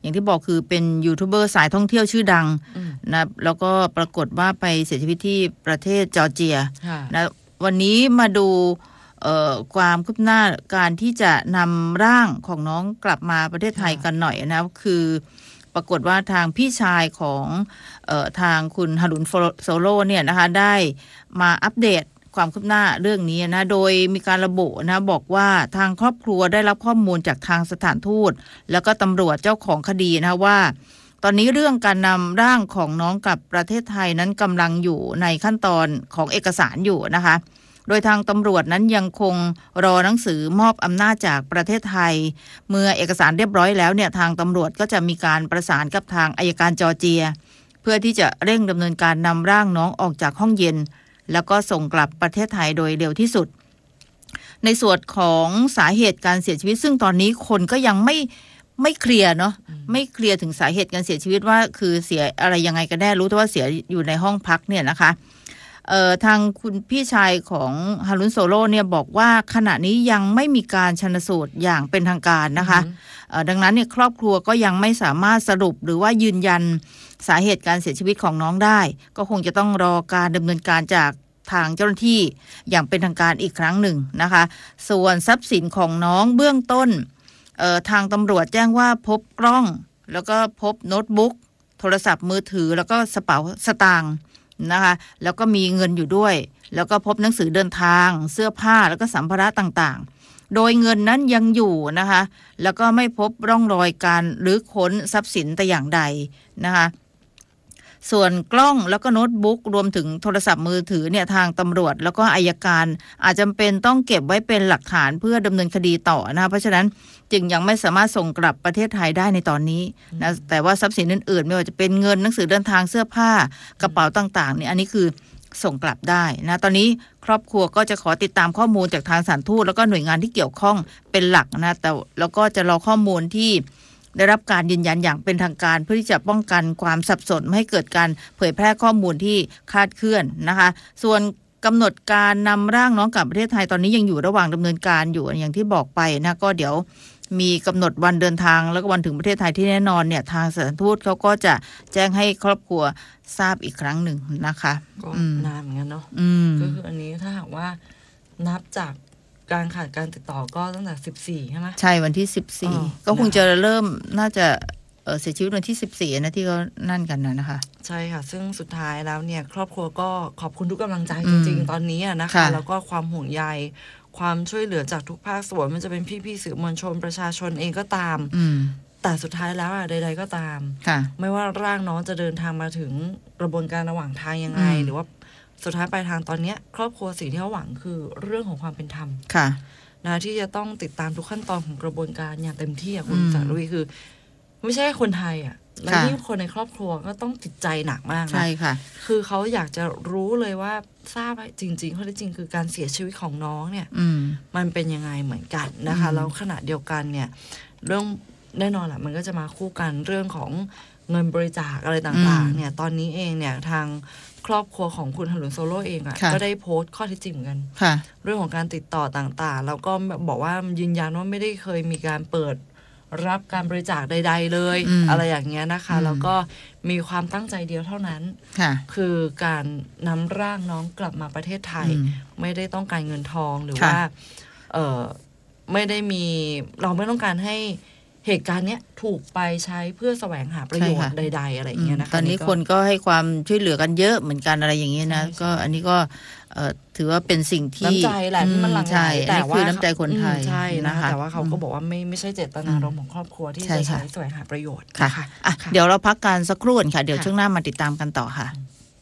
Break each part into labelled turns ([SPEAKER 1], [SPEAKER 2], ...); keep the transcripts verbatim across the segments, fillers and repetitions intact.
[SPEAKER 1] อย่างที่บอกคือเป็นยูทูบเบอร์สายท่องเที่ยวชื่อดังนะแล้วก็ปรากฏว่าไปเสียชีวิตที่ประเทศจอร์เจียนะวันนี้มาดูความคืบหน้าการที่จะนำร่างของน้องกลับมาประเทศไทยกันหน่อยนะคือปรากฏว่าทางพี่ชายของเอ่อทางคุณฮารุนโซโลเนี่ยนะคะได้มาอัปเดตความคืบหน้าเรื่องนี้นะโดยมีการระบุนะบอกว่าทางครอบครัวได้รับข้อมูลจากทางสถานทูตแล้วก็ตำรวจเจ้าของคดีนะว่าตอนนี้เรื่องการนำร่างของน้องกลับประเทศไทยนั้นกำลังอยู่ในขั้นตอนของเอกสารอยู่นะคะโดยทางตำรวจนั้นยังคงรอหนังสือมอบอำนาจจากประเทศไทยเมื่อเอกสารเรียบร้อยแล้วเนี่ยทางตำรวจก็จะมีการประสานกับทางอัยการจอร์เจียเพื่อที่จะเร่งดำเนินการนำร่างน้องออกจากห้องเย็นแล้วก็ส่งกลับประเทศไทยโดยเร็วที่สุดในส่วนของสาเหตุการเสียชีวิตซึ่งตอนนี้คนก็ยังไม่ไม่เคลียร์เนาะไม่เคลียร์ถึงสาเหตุการเสียชีวิตว่าคือเสียอะไรยังไงกันแน่รู้แต่ว่าเสียอยู่ในห้องพักเนี่ยนะคะเอ่อทางคุณพี่ชายของฮารุนโซโลเนี่ยบอกว่าขณะนี้ยังไม่มีการชันสูตรอย่างเป็นทางการนะคะเอ่อดังนั้นเนี่ยครอบครัวก็ยังไม่สามารถสรุปหรือว่ายืนยันสาเหตุการเสียชีวิตของน้องได้ก็คงจะต้องรอการดำเนินการจากทางเจ้าหน้าที่อย่างเป็นทางการอีกครั้งหนึ่งนะคะส่วนทรัพย์สินของน้องเบื้องต้นเอ่อทางตำรวจแจ้งว่าพบกล้องแล้วก็พบโน้ตบุ๊กโทรศัพท์มือถือแล้วก็กระเป๋าสตางค์นะคะแล้วก็มีเงินอยู่ด้วยแล้วก็พบหนังสือเดินทางเสื้อผ้าแล้วก็สัมภาระต่างๆโดยเงินนั้นยังอยู่นะคะแล้วก็ไม่พบร่องรอยการรื้อค้นทรัพย์สินแต่อย่างใดนะคะส่วนกล้องแล้วก็โน้ตบุ๊กรวมถึงโทรศัพท์มือถือเนี่ยทางตำรวจแล้วก็อัยการอาจจำเป็นต้องเก็บไว้เป็นหลักฐานเพื่อดำเนินคดีต่อนะเพราะฉะนั้นจึงยังไม่สามารถส่งกลับประเทศไทยได้ในตอนนี้นะแต่ว่าทรัพย์สินอื่นๆไม่ว่าจะเป็นเงินหนังสือเดินทางเสื้อผ้ากระเป๋าต่างๆเนี่ยอันนี้คือส่งกลับได้นะตอนนี้ครอบครัวก็จะขอติดตามข้อมูลจากทางสถานทูตแล้วก็หน่วยงานที่เกี่ยวข้องเป็นหลักนะแต่แล้วก็จะรอข้อมูลที่ได้รับการยืนยันอย่างเป็นทางการเพื่อที่จะป้องกันความสับสนไม่ให้เกิดการเผยแพร่ข้อมูลที่คลาดเคลื่อนนะคะส่วนกำหนดการนำร่างน้องกลับประเทศไทยตอนนี้ยังอยู่ระหว่างดำเนินการอยู่อย่างที่บอกไปนะก็เดี๋ยวมีกำหนดวันเดินทางแล้วก็วันถึงประเทศไทยที่แน่นอนเนี่ยทางสถานทูตเขาก็จะแจ้งให้ครอบครัวทราบอีกครั้งหนึ่งนะคะ
[SPEAKER 2] ก็นานเหมือนกันเนาะก็คืออันนี้ถ้าหากว่านับจากการขาดการติดต่อก็ตั้งแต่สิบสี่ใช่ไหม
[SPEAKER 1] ใช่วันที่สิบสี่ก็คงจะเริ่มน่าจะเเสียชีวิตวันที่สิบสี่นะที่เขานั่นกันนะนะคะ
[SPEAKER 2] ใช่ค่ะซึ่งสุดท้ายแล้วเนี่ยครอบครัวก็ขอบคุณทุกกำลังใจจริงๆตอนนี้นะคะแล้วก็ความห่วงใยความช่วยเหลือจากทุกภาคส่วนมันจะเป็นพี่ๆสื่อมวลชนประชาชนเองก็ตามแต่สุดท้ายแล้วอะใดๆก็ตามไม่ว่าร่างน้องจะเดินทางมาถึงกระบวนการระหว่างทางยังไงหรือว่าสุดท้ายปลายทางตอนนี้ครอบครัวสิ่งที่เขาหวังคือเรื่องของความเป็นธรรมนะที่จะต้องติดตามทุกขั้นตอนของกระบวนการอย่างเต็มที่อะคุณสารุยคือไม่ใช่คนไทยอะและนี่คนในครอบครัวก็ต้องจิตใจหนักมากนะใช่ค่ะคือเขาอยากจะรู้เลยว่าทราบจริงๆข้อเท็จจริงคือการเสียชีวิตของน้องเนี่ยมันเป็นยังไงเหมือนกันนะคะแล้วขณะเดียวกันเนี่ยเรื่องแน่นอนแหละมันก็จะมาคู่กันเรื่องของเงินบริจาคอะไรต่างๆเนี่ยตอนนี้เองเนี่ยทางครอบครัวของคุณฮารุนโซโลเองอ่ะก็ได้โพสต์ข้อเท็จจริงเหมือนกันเรื่องของการติดต่อต่างๆแล้วก็บอกว่ายืนยันว่าไม่ได้เคยมีการเปิดรับการบริจาคใดๆเลยอะไรอย่างเงี้ยนะคะแล้วก็มีความตั้งใจเดียวเท่านั้นคือการนำร่างน้องกลับมาประเทศไทยไม่ได้ต้องการเงินทองหรือว่าเออไม่ได้มีเราไม่ต้องการให้เหตุการณ์เนี้ยถูกไปใช้เพื่อแสวงหาประโยชน์ใดๆอะไรอย่างเงี้ยนะคะ
[SPEAKER 1] ตอนนี้คนก็ให้ความช่วยเหลือกันเยอะเหมือนกันอะไรอย่างเงี้ยนะก็อันนี้ก็ถือว่าเป็นสิ่งที่
[SPEAKER 2] น้ำใจแหละที่มันหลั่งไหลแต่ว่า
[SPEAKER 1] น้ำใจคนไทย
[SPEAKER 2] ใช่นะคะแต่ว่าเขาก็บอกว่าไม่ไม่ใช่เจตนารมณ์ของครอบครัวที่จะใช้แสวงหาประโยชน์
[SPEAKER 1] ค่ะเดี๋ยวเราพักกันสักครู่ค่ะเดี๋ยวช่วงหน้ามาติดตามกันต่อค่ะ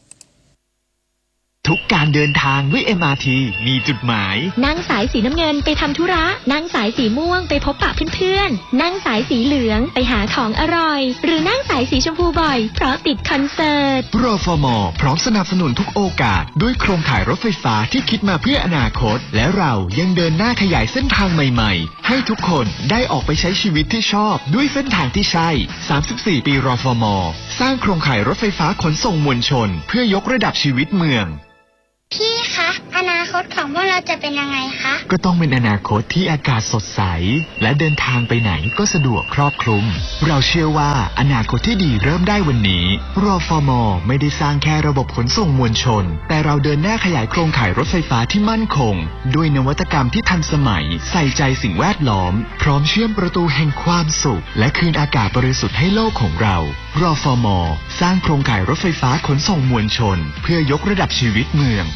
[SPEAKER 3] ทุกการเดินทางด้วย เอ็ม อาร์ ที มีจุดหมาย
[SPEAKER 4] นั่งสายสีน้ำเงินไปทำธุระนั่งสายสีม่วงไปพบปะเพื่อนๆนั่งสายสีเหลืองไปหาของอร่อยหรือนั่งสายสีชมพูบ่อยเพราะติดคอนเสิร์ต
[SPEAKER 3] รฟม.พร้อมสนับสนุนทุกโอกาสด้วยโครงข่ายรถไฟฟ้าที่คิดมาเพื่ออนาคตและเรายังเดินหน้าขยายเส้นทางใหม่ๆให้ทุกคนได้ออกไปใช้ชีวิตที่ชอบด้วยเส้นทางที่ใช่สามสิบสี่ปีรฟม.สร้างโครงข่ายรถไฟฟ้าขนส่งมวลชนเพื่อยกระดับชีวิตเมือง
[SPEAKER 5] พี่คะอนาคคตของพวกเราจะเป็นยังไงคะ
[SPEAKER 3] ก็ต้องเป็นอนาคตที่อากาศสดใสและเดินทางไปไหนก็สะดวกครอบคลุมเราเชื่อว่าอนาคตที่ดีเริ่มได้วันนี้รฟม.ไม่ได้สร้างแค่ระบบขนส่งมวลชนแต่เราเดินหน้าขยายโครงข่ายรถไฟฟ้าที่มั่นคงด้วยนวัตกรรมที่ทันสมัยใส่ใจสิ่งแวดล้อมพร้อมเชื่อมประตูแห่งความสุขและคืนอากาศบริสุทธิ์ให้โลกของเรารฟม.สร้างโครงข่ายรถไฟฟ้าขนส่งมวลชนเพื่อยกระดับชีวิตเมือง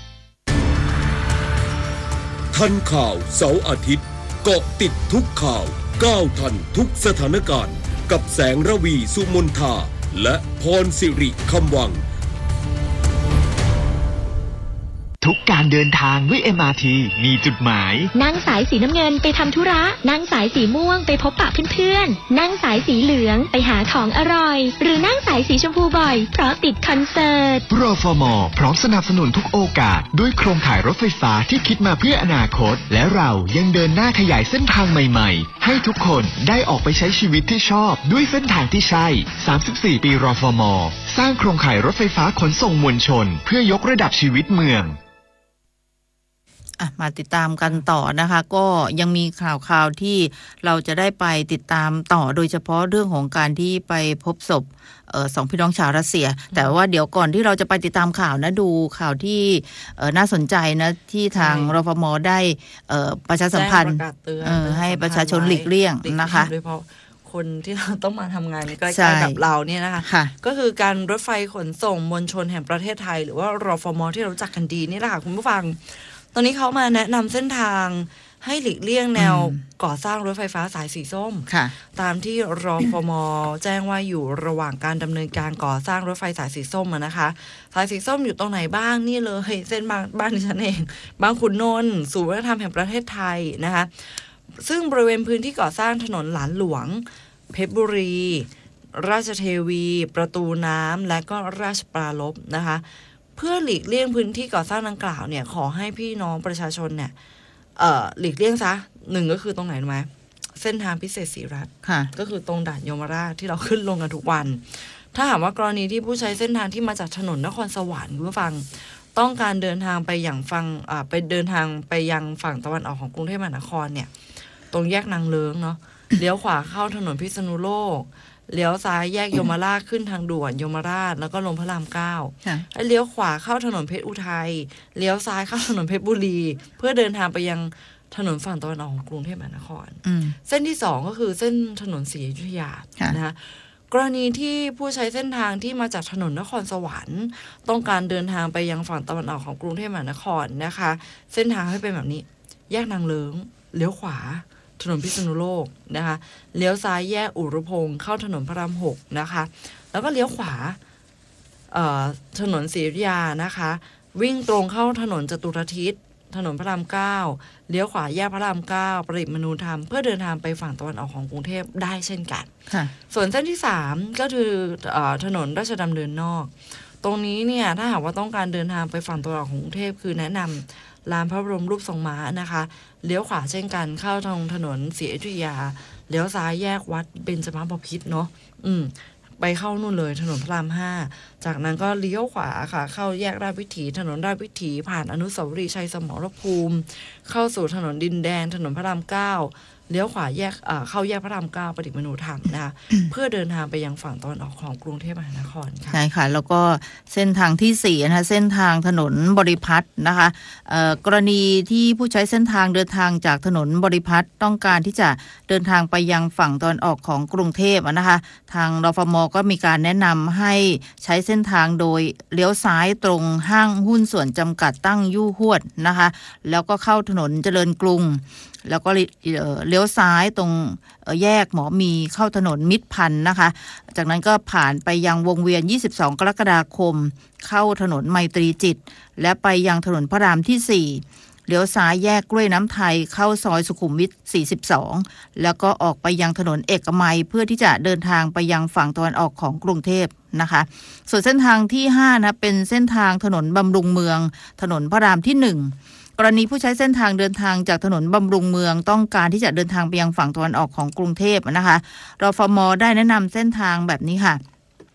[SPEAKER 6] ทันข่าวเสาร์อาทิตย์เกาะติดทุกข่าวก้าวทันทุกสถานการณ์กับแสงระวีสุมนทาและพรสิริคำวัง
[SPEAKER 3] ทุกการเดินทางด้วย เอ็ม อาร์ ที มีจุดหมาย
[SPEAKER 4] นั่งสายสีน้ำเงินไปทำธุระนั่งสายสีม่วงไปพบปะเพื่อนๆนั่งสายสีเหลืองไปหาของอร่อยหรือนั่งสายสีชมพูบ่อยเพราะติดคอนเสิร์ต
[SPEAKER 3] รฟม.พร้อมสนับสนุนทุกโอกาสด้วยโครงข่ายรถไฟฟ้าที่คิดมาเพื่ออนาคตและเรายังเดินหน้าขยายเส้นทางใหม่ๆให้ทุกคนได้ออกไปใช้ชีวิตที่ชอบด้วยเส้นทางที่ใช่สามสิบสี่ปีรฟม.สร้างโครงข่ายรถไฟฟ้าขนส่งมวลชนเพื่อยกระดับชีวิตเมือง
[SPEAKER 1] มาติดตามกันต่อนะคะก็ยังมีข่าวข่าวที่เราจะได้ไปติดตามต่อโดยเฉพาะเรื่องของการที่ไปพบศพเอ่อสองพี่น้องชาวรัสเซียแต่ว่าเดี๋ยวก่อนที่เราจะไปติดตามข่าวนะดูข่าวที่เอ่อน่าสนใจนะที่ทางรฟม.ได้เอ่อประชาสัมพันธ์เอ่อให้ประชาชนหลีกเลี่ยงนะคะ
[SPEAKER 2] โดยเฉพาะคนที่เราต้องมาทำงานใกล้ๆกับเราเนี่ยนะคะก็คือการรถไฟขนส่งมวลชนแห่งประเทศไทยหรือว่ารฟม.ที่เรารู้จักกันดีนี่แหละค่ะคุณผู้ฟังตอนนี้เขามาแนะนำเส้นทางให้หลีกเลี่ยงแนวก่อสร้างรถไฟฟ้าสายสีส้มตามที่รฟม.แจ้งว่าอยู่ระหว่างการดำเนินการก่อสร้างรถไฟสายสีส้มนะคะสายสีส้มอยู่ตรงไหนบ้างนี่เลยเส้นบ้านบ้านดิฉันเองบางขุนนนท์ศูนย์วัฒนธรรมแห่งประเทศไทยนะคะซึ่งบริเวณพื้นที่ก่อสร้างถนนหลานหลวงเพชรบุรีราชเทวีประตูน้ำและก็ราชปรารภนะคะเพื่อหลีกเลี่ยงพื้นที่ก่อสร้างดังกล่าวเนี่ยขอให้พี่น้องประชาชนเนี่ยเอ่อหลีกเลี่ยงซะหนึ่งก็คือตรงไหนรู้ไหมเส้นทางพิเศษศรีรัตน์ก็คือตรงด่านยมราชที่เราขึ้นลงกันทุกวันถ้าหากว่ากรณีที่ผู้ใช้เส้นทางที่มาจากถนนนครสวรรค์คุณผู้ฟังต้องการเดินทางไปอย่างฝั่งอ่าไปเดินทางไปยังฝั่งตะวันออกของกรุงเทพมหานครเนี่ยตรงแยกนางเลิ้งเนาะเลี้ยวขวาเข้าถนนพิษณุโลกเลี้ยวซ้ายแยกยมราชขึ้นทางด่วนยมราชแล้วก็ลงพระรามเก้าแล้วเลี้ยวขวาเข้าถนนเพชรอุทัยเลี้ยวซ้ายเข้าถนนเพชรบุรีเพื่อเดินทางไปยังถนนฝั่งตะวันออกของกรุงเทพมหานครเส้นที่สองก็คือเส้นถนนศรีอยุธยานะคะกรณีที่ผู้ใช้เส้นทางที่มาจากถนนนครสวรรค์ต้องการเดินทางไปยังฝั่งตะวันออกของกรุงเทพมหานครนะคะเส้นทางให้เป็นแบบนี้แยกนางเลิ้งเลี้ยวขวาถนนพิษณุโลกนะคะเลี้ยวซ้ายแยกอุรุพงศ์เข้าถนนพระรามหกนะคะแล้วก็เลี้ยวขวาถนนศรีอยุธยานะคะวิ่งตรงเข้าถนนจตุรทิศถนนพระรามเก้าเลี้ยวขวาแยกพระรามเก้าประดิษฐ์มนูธรรมเพื่อเดินทางไปฝั่งตะวันออกของกรุงเทพได้เช่นกันส่วนเส้นที่สามก็คือถนนราชดำเนินนอกตรงนี้เนี่ยถ้าหากว่าต้องการเดินทางไปฝั่งตะวันออกของกรุงเทพคือแนะนำลานพระบรมรูปทรงม้านะคะเลี้ยวขวาเช่นกันเข้าทางถนนศรีอยุธยาเลี้ยวซ้ายแยกวัดเบญจมาบพิตรเนาะอืมไปเข้านู่นเลยถนนพระรามห้าจากนั้นก็เลี้ยวขวาค่ะเข้าแยกราชวิถีถนนราชวิถีผ่านอนุสาวรีย์ชัยสมรภูมิเข้าสู่ถนนดินแดงถนนพระรามเก้าเลี้ยวขวาแยกเข้าแยกพระรามเก้าประดิษฐ์มนูธรรมนะคะ เพื่อเดินทางไปยังฝั่งตะวันออกของกรุงเทพมหานครค่ะ
[SPEAKER 1] ใช่ค่ะแล้วก็เส้นทางที่สี่นะคะเส้นทางถนนบริพัตรนะคะกรณีที่ผู้ใช้เส้นทางเดินทางจากถนนบริพัตรต้องการที่จะเดินทางไปยังฝั่งตะวันออกของกรุงเทพนะคะทางรฟม.ก็มีการแนะนำให้ใช้เส้นทางโดยเลี้ยวซ้ายตรงห้างหุ้นส่วนจำกัดตั้งยู่ฮวดนะคะแล้วก็เข้าถนนเจริญกรุงแล้วก็เลี้ยวซ้ายตรงแยกหมอมีเข้าถนนมิตรพันธ์นะคะจากนั้นก็ผ่านไปยังวงเวียนยี่สิบสองกรกฎาคมเข้าถนนไมตรีจิตและไปยังถนนพระรามที่สี่เลี้ยวซ้ายแยกกล้วยน้ำไทยเข้าซอยสุขุมวิทสี่สิบสองแล้วก็ออกไปยังถนนเอกมัยเพื่อที่จะเดินทางไปยังฝั่งตะวันออกของกรุงเทพนะคะส่วนเส้นทางที่ห้านะเป็นเส้นทางถนนบำรุงเมืองถนนพระรามที่หนึ่งกรณีผู้ใช้เส้นทางเดินทางจากถนนบำรุงเมืองต้องการที่จะเดินทางไปยังฝั่งตะวันออกของกรุงเทพนะคะรฟม.ได้แนะนำเส้นทางแบบนี้ค่ะ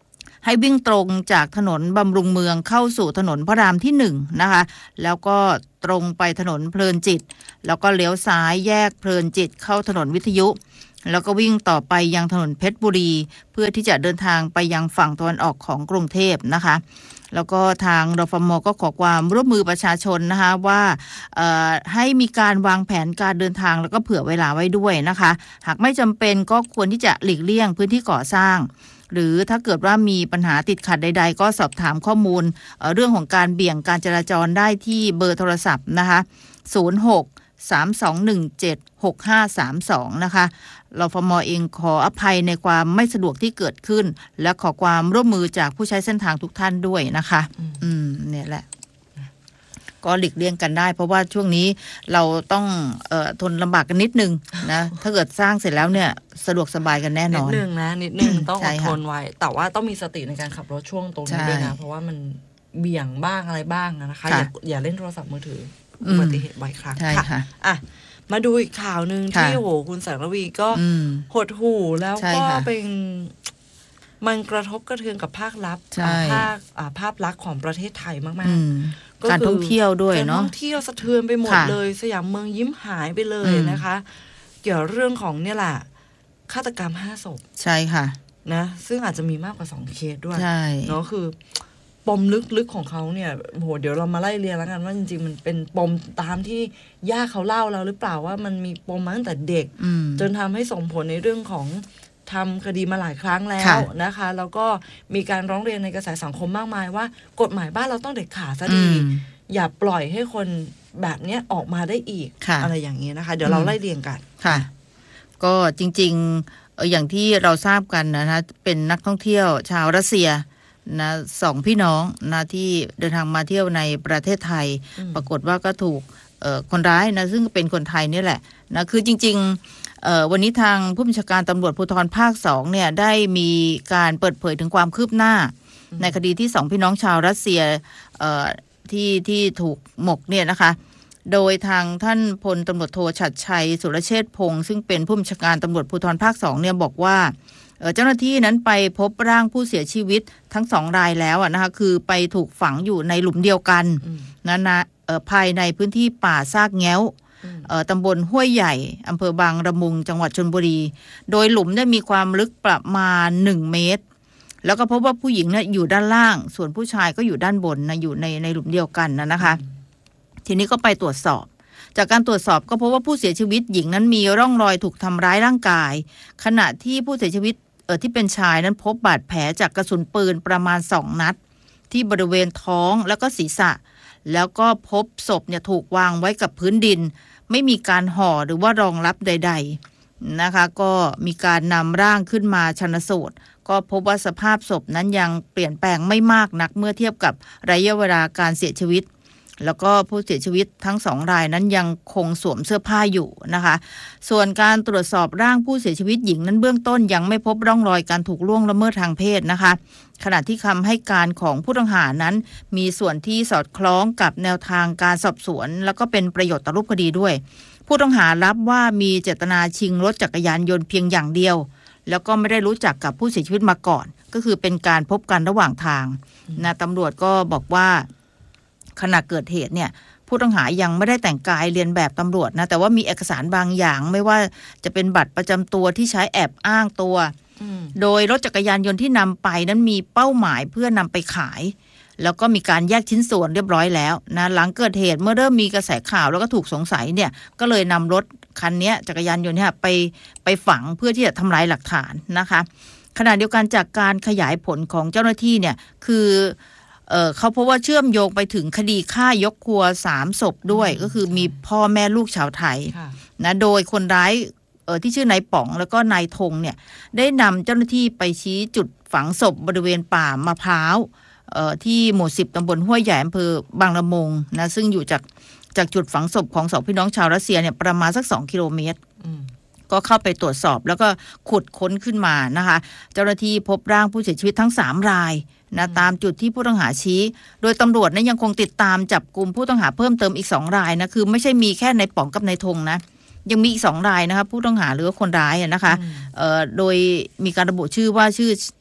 [SPEAKER 1] ให้วิ่งตรงจากถนนบำรุงเมืองเข้าสู่ถนนพระรามที่หนึ่งนะคะแล้วก็ตรงไปถนนเพลินจิตแล้วก็เลี้ยวซ้ายแยกเพลินจิตเข้าถนนวิทยุแล้วก็วิ่งต่อไปยังถนนเพชรบุรีเพื่อที่จะเดินทางไปยังฝั่งตะวันออกของกรุงเทพนะคะแล้วก็ทางรฟม.ก็ขอความร่วมมือประชาชนนะคะว่าให้มีการวางแผนการเดินทางแล้วก็เผื่อเวลาไว้ด้วยนะคะหากไม่จำเป็นก็ควรที่จะหลีกเลี่ยงพื้นที่ก่อสร้างหรือถ้าเกิดว่ามีปัญหาติดขัดใดๆก็สอบถามข้อมูล เอ่อ เรื่องของการเบี่ยงการจราจรได้ที่เบอร์โทรศัพท์นะคะศูนย์ หก สาม สอง หนึ่ง เจ็ด หก ห้า สาม สองนะคะรฟม.เองขออภัยในความไม่สะดวกที่เกิดขึ้นและขอความร่วมมือจากผู้ใช้เส้นทางทุกท่านด้วยนะคะอืมเนี่ยแหละก็หลีกเลี่ยงกันได้เพราะว่าช่วงนี้เราต้องเอ่อทนลำบากกันนิดนึงนะถ้าเกิดสร้างเสร็จแล้วเนี่ยสะดวกสบายกันแน่นอน
[SPEAKER 2] นิดนึงนะนิดนึงต้องอดทนไว้แต่ว่าต้องมีสติในการขับรถช่วงตรงนี้ด้วยนะเพราะว่ามันเบี่ยงบ้างอะไรบ้างนะคะอย่าอย่าเล่นโทรศัพท์มือถืออุบัติเหตุบ่อยครั้งค่ะอ่ะมาดูอีกข่าวนึงที่โหคุณแสงระวีก็หดหู่แล้วก็เป็นมันกระทบกระเทือนกับภาคลับภาคภาพลักษณ์ของประเทศไทยมากๆ
[SPEAKER 1] การท่องเที่ยวด้วยเนาะ
[SPEAKER 2] การท่องเที่ยวสะเทือนไปหมดเลยสยามเมืองยิ้มหายไปเลยนะคะเกี่ยวเรื่องของเนี่ยแหละฆาตกรรมห้าศพ
[SPEAKER 1] ใช่ค่ะ
[SPEAKER 2] นะซึ่งอาจจะมีมากกว่าสองเคสด้วยเนาะคือปมลึกๆของเขาเนี่ยโหเดี๋ยวเรามาไล่เรียงแล้วกันว่าจริงๆมันเป็นปมตามที่ย่าเขาเล่าเราหรือเปล่าว่ามันมีปมมาตั้งแต่เด็กจนทำให้ส่งผลในเรื่องของทำคดีมาหลายครั้งแล้วนะคะแล้วก็มีการร้องเรียนในกระแสสังคมมากมายว่ากฎหมายบ้านเราต้องเด็ดขาดซะดีอย่าปล่อยให้คนแบบนี้ออกมาได้อีกอะไรอย่างนี้นะคะเดี๋ยวเราไล่เรียงกัน
[SPEAKER 1] ค่ะก็จริงๆอย่างที่เราทราบกันนะเป็นนักท่องเที่ยวชาวรัสเซียนะสองพี่น้องนะที่เดินทางมาเที่ยวในประเทศไทยปรากฏว่าก็ถูกคนร้ายนะซึ่งเป็นคนไทยนี่แหละนะคือจริงๆวันนี้ทางผู้บัญชาการตำรวจภูธรภาคสองเนี่ยได้มีการเปิดเผยถึงความคืบหน้าในคดีที่สองพี่น้องชาวรัสเซียที่ที่ถูกหมกเนี่ยนะคะโดยทางท่านพลตำรวจโทฉัตรชัยสุรเชษฐ์พงศ์ซึ่งเป็นผู้บัญชาการตำรวจภูธรภาคสองเนี่ยบอกว่าเจ้าหน้าที่นั้นไปพบร่างผู้เสียชีวิตทั้งสองรายแล้วนะคะคือไปถูกฝังอยู่ในหลุมเดียวกันนะนะภายในพื้นที่ป่าซากแง้วตำบลห้วยใหญ่อำเภอบางระมุงจังหวัดชลบุรีโดยหลุมได้มีความลึกประมาณหนึ่งเมตรแล้วก็พบว่าผู้หญิงเนี่ยอยู่ด้านล่างส่วนผู้ชายก็อยู่ด้านบนนะอยู่ในในหลุมเดียวกันนะนะคะทีนี้ก็ไปตรวจสอบจากการตรวจสอบก็พบว่าผู้เสียชีวิตหญิงนั้นมีร่องรอยถูกทำร้ายร่างกายขณะที่ผู้เสียชีวิตเออที่เป็นชายนั้นพบบาดแผลจากกระสุนปืนประมาณสองนัดที่บริเวณท้องแล้วก็ศีรษะแล้วก็พบศพเนี่ยถูกวางไว้กับพื้นดินไม่มีการห่อหรือว่ารองรับใดๆนะคะก็มีการนำร่างขึ้นมาชันสูตรก็พบว่าสภาพศพนั้นยังเปลี่ยนแปลงไม่มากนักเมื่อเทียบกับระยะเวลาการเสียชีวิตแล้วก็ผู้เสียชีวิตทั้งสองรายนั้นยังคงสวมเสื้อผ้าอยู่นะคะส่วนการตรวจสอบร่างผู้เสียชีวิตหญิงนั้นเบื้องต้นยังไม่พบร่องรอยการถูกล่วงละเมิดทางเพศนะคะขณะที่คำให้การของผู้ต้องหานั้นมีส่วนที่สอดคล้องกับแนวทางการสอบสวนแล้วก็เป็นประโยชน์ต่อรูปคดีด้วยผู้ต้องหารับว่ามีเจตนาชิงรถจักรยานยนต์เพียงอย่างเดียวแล้วก็ไม่ได้รู้จักกับผู้เสียชีวิตมาก่อนก็คือเป็นการพบกันระหว่างทางนะตำรวจก็บอกว่าขณะเกิดเหตุเนี่ยผู้ต้องหายังไม่ได้แต่งกายเรียนแบบตำรวจนะแต่ว่ามีเอกสารบางอย่างไม่ว่าจะเป็นบัตรประจำตัวที่ใช้แอบอ้างตัวโดยรถจักรยานยนต์ที่นำไปนั้นมีเป้าหมายเพื่อนำไปขายแล้วก็มีการแยกชิ้นส่วนเรียบร้อยแล้วนะหลังเกิดเหตุเมื่อเริ่มมีกระแสข่าวแล้วก็ถูกสงสัยเนี่ยก็เลยนำรถคันนี้จักรยานยนต์เนี่ยไปไปฝังเพื่อที่จะทำลายหลักฐานนะคะขณะเดียวกันจากการขยายผลของเจ้าหน้าที่เนี่ยคือเอ่อเขาพบว่าเชื่อมโยงไปถึงคดีฆ่ายกครัวสามศพด้วยก็คือมีพ่อแม่ลูกชาวไทยนะโดยคนร้ายเอ่อที่ชื่อนายป๋องแล้วก็นายธงเนี่ยได้นำเจ้าหน้าที่ไปชี้จุดฝังศพบริเวณป่ามะพร้าวเอ่อที่หมู่สิบตำบลห้วยใหญ่อำเภอบางละมุงนะซึ่งอยู่จากจากจุดฝังศพของสองพี่น้องชาวรัสเซียเนี่ยประมาณสักสองกิโลเมตรก็เข้าไปตรวจสอบแล้วก็ขุดค้นขึ้นมานะคะเจ้าหน้าที่พบร่างผู้เสียชีวิตทั้งสามรายนะตามจุดที่ผู้ต้องหาชี้โดยตำรวจนั้นยังคงติดตามจับกุมผู้ต้องหาเพิ่มเติมอีกสองรายนะคือไม่ใช่มีแค่นายป๋องกับนายธงนะยังมีอีกสองรายนะคะผู้ต้องหาหรือว่าคนร้ายนะคะเอ่อโดยมีการระบุชื่อว่าชื่อ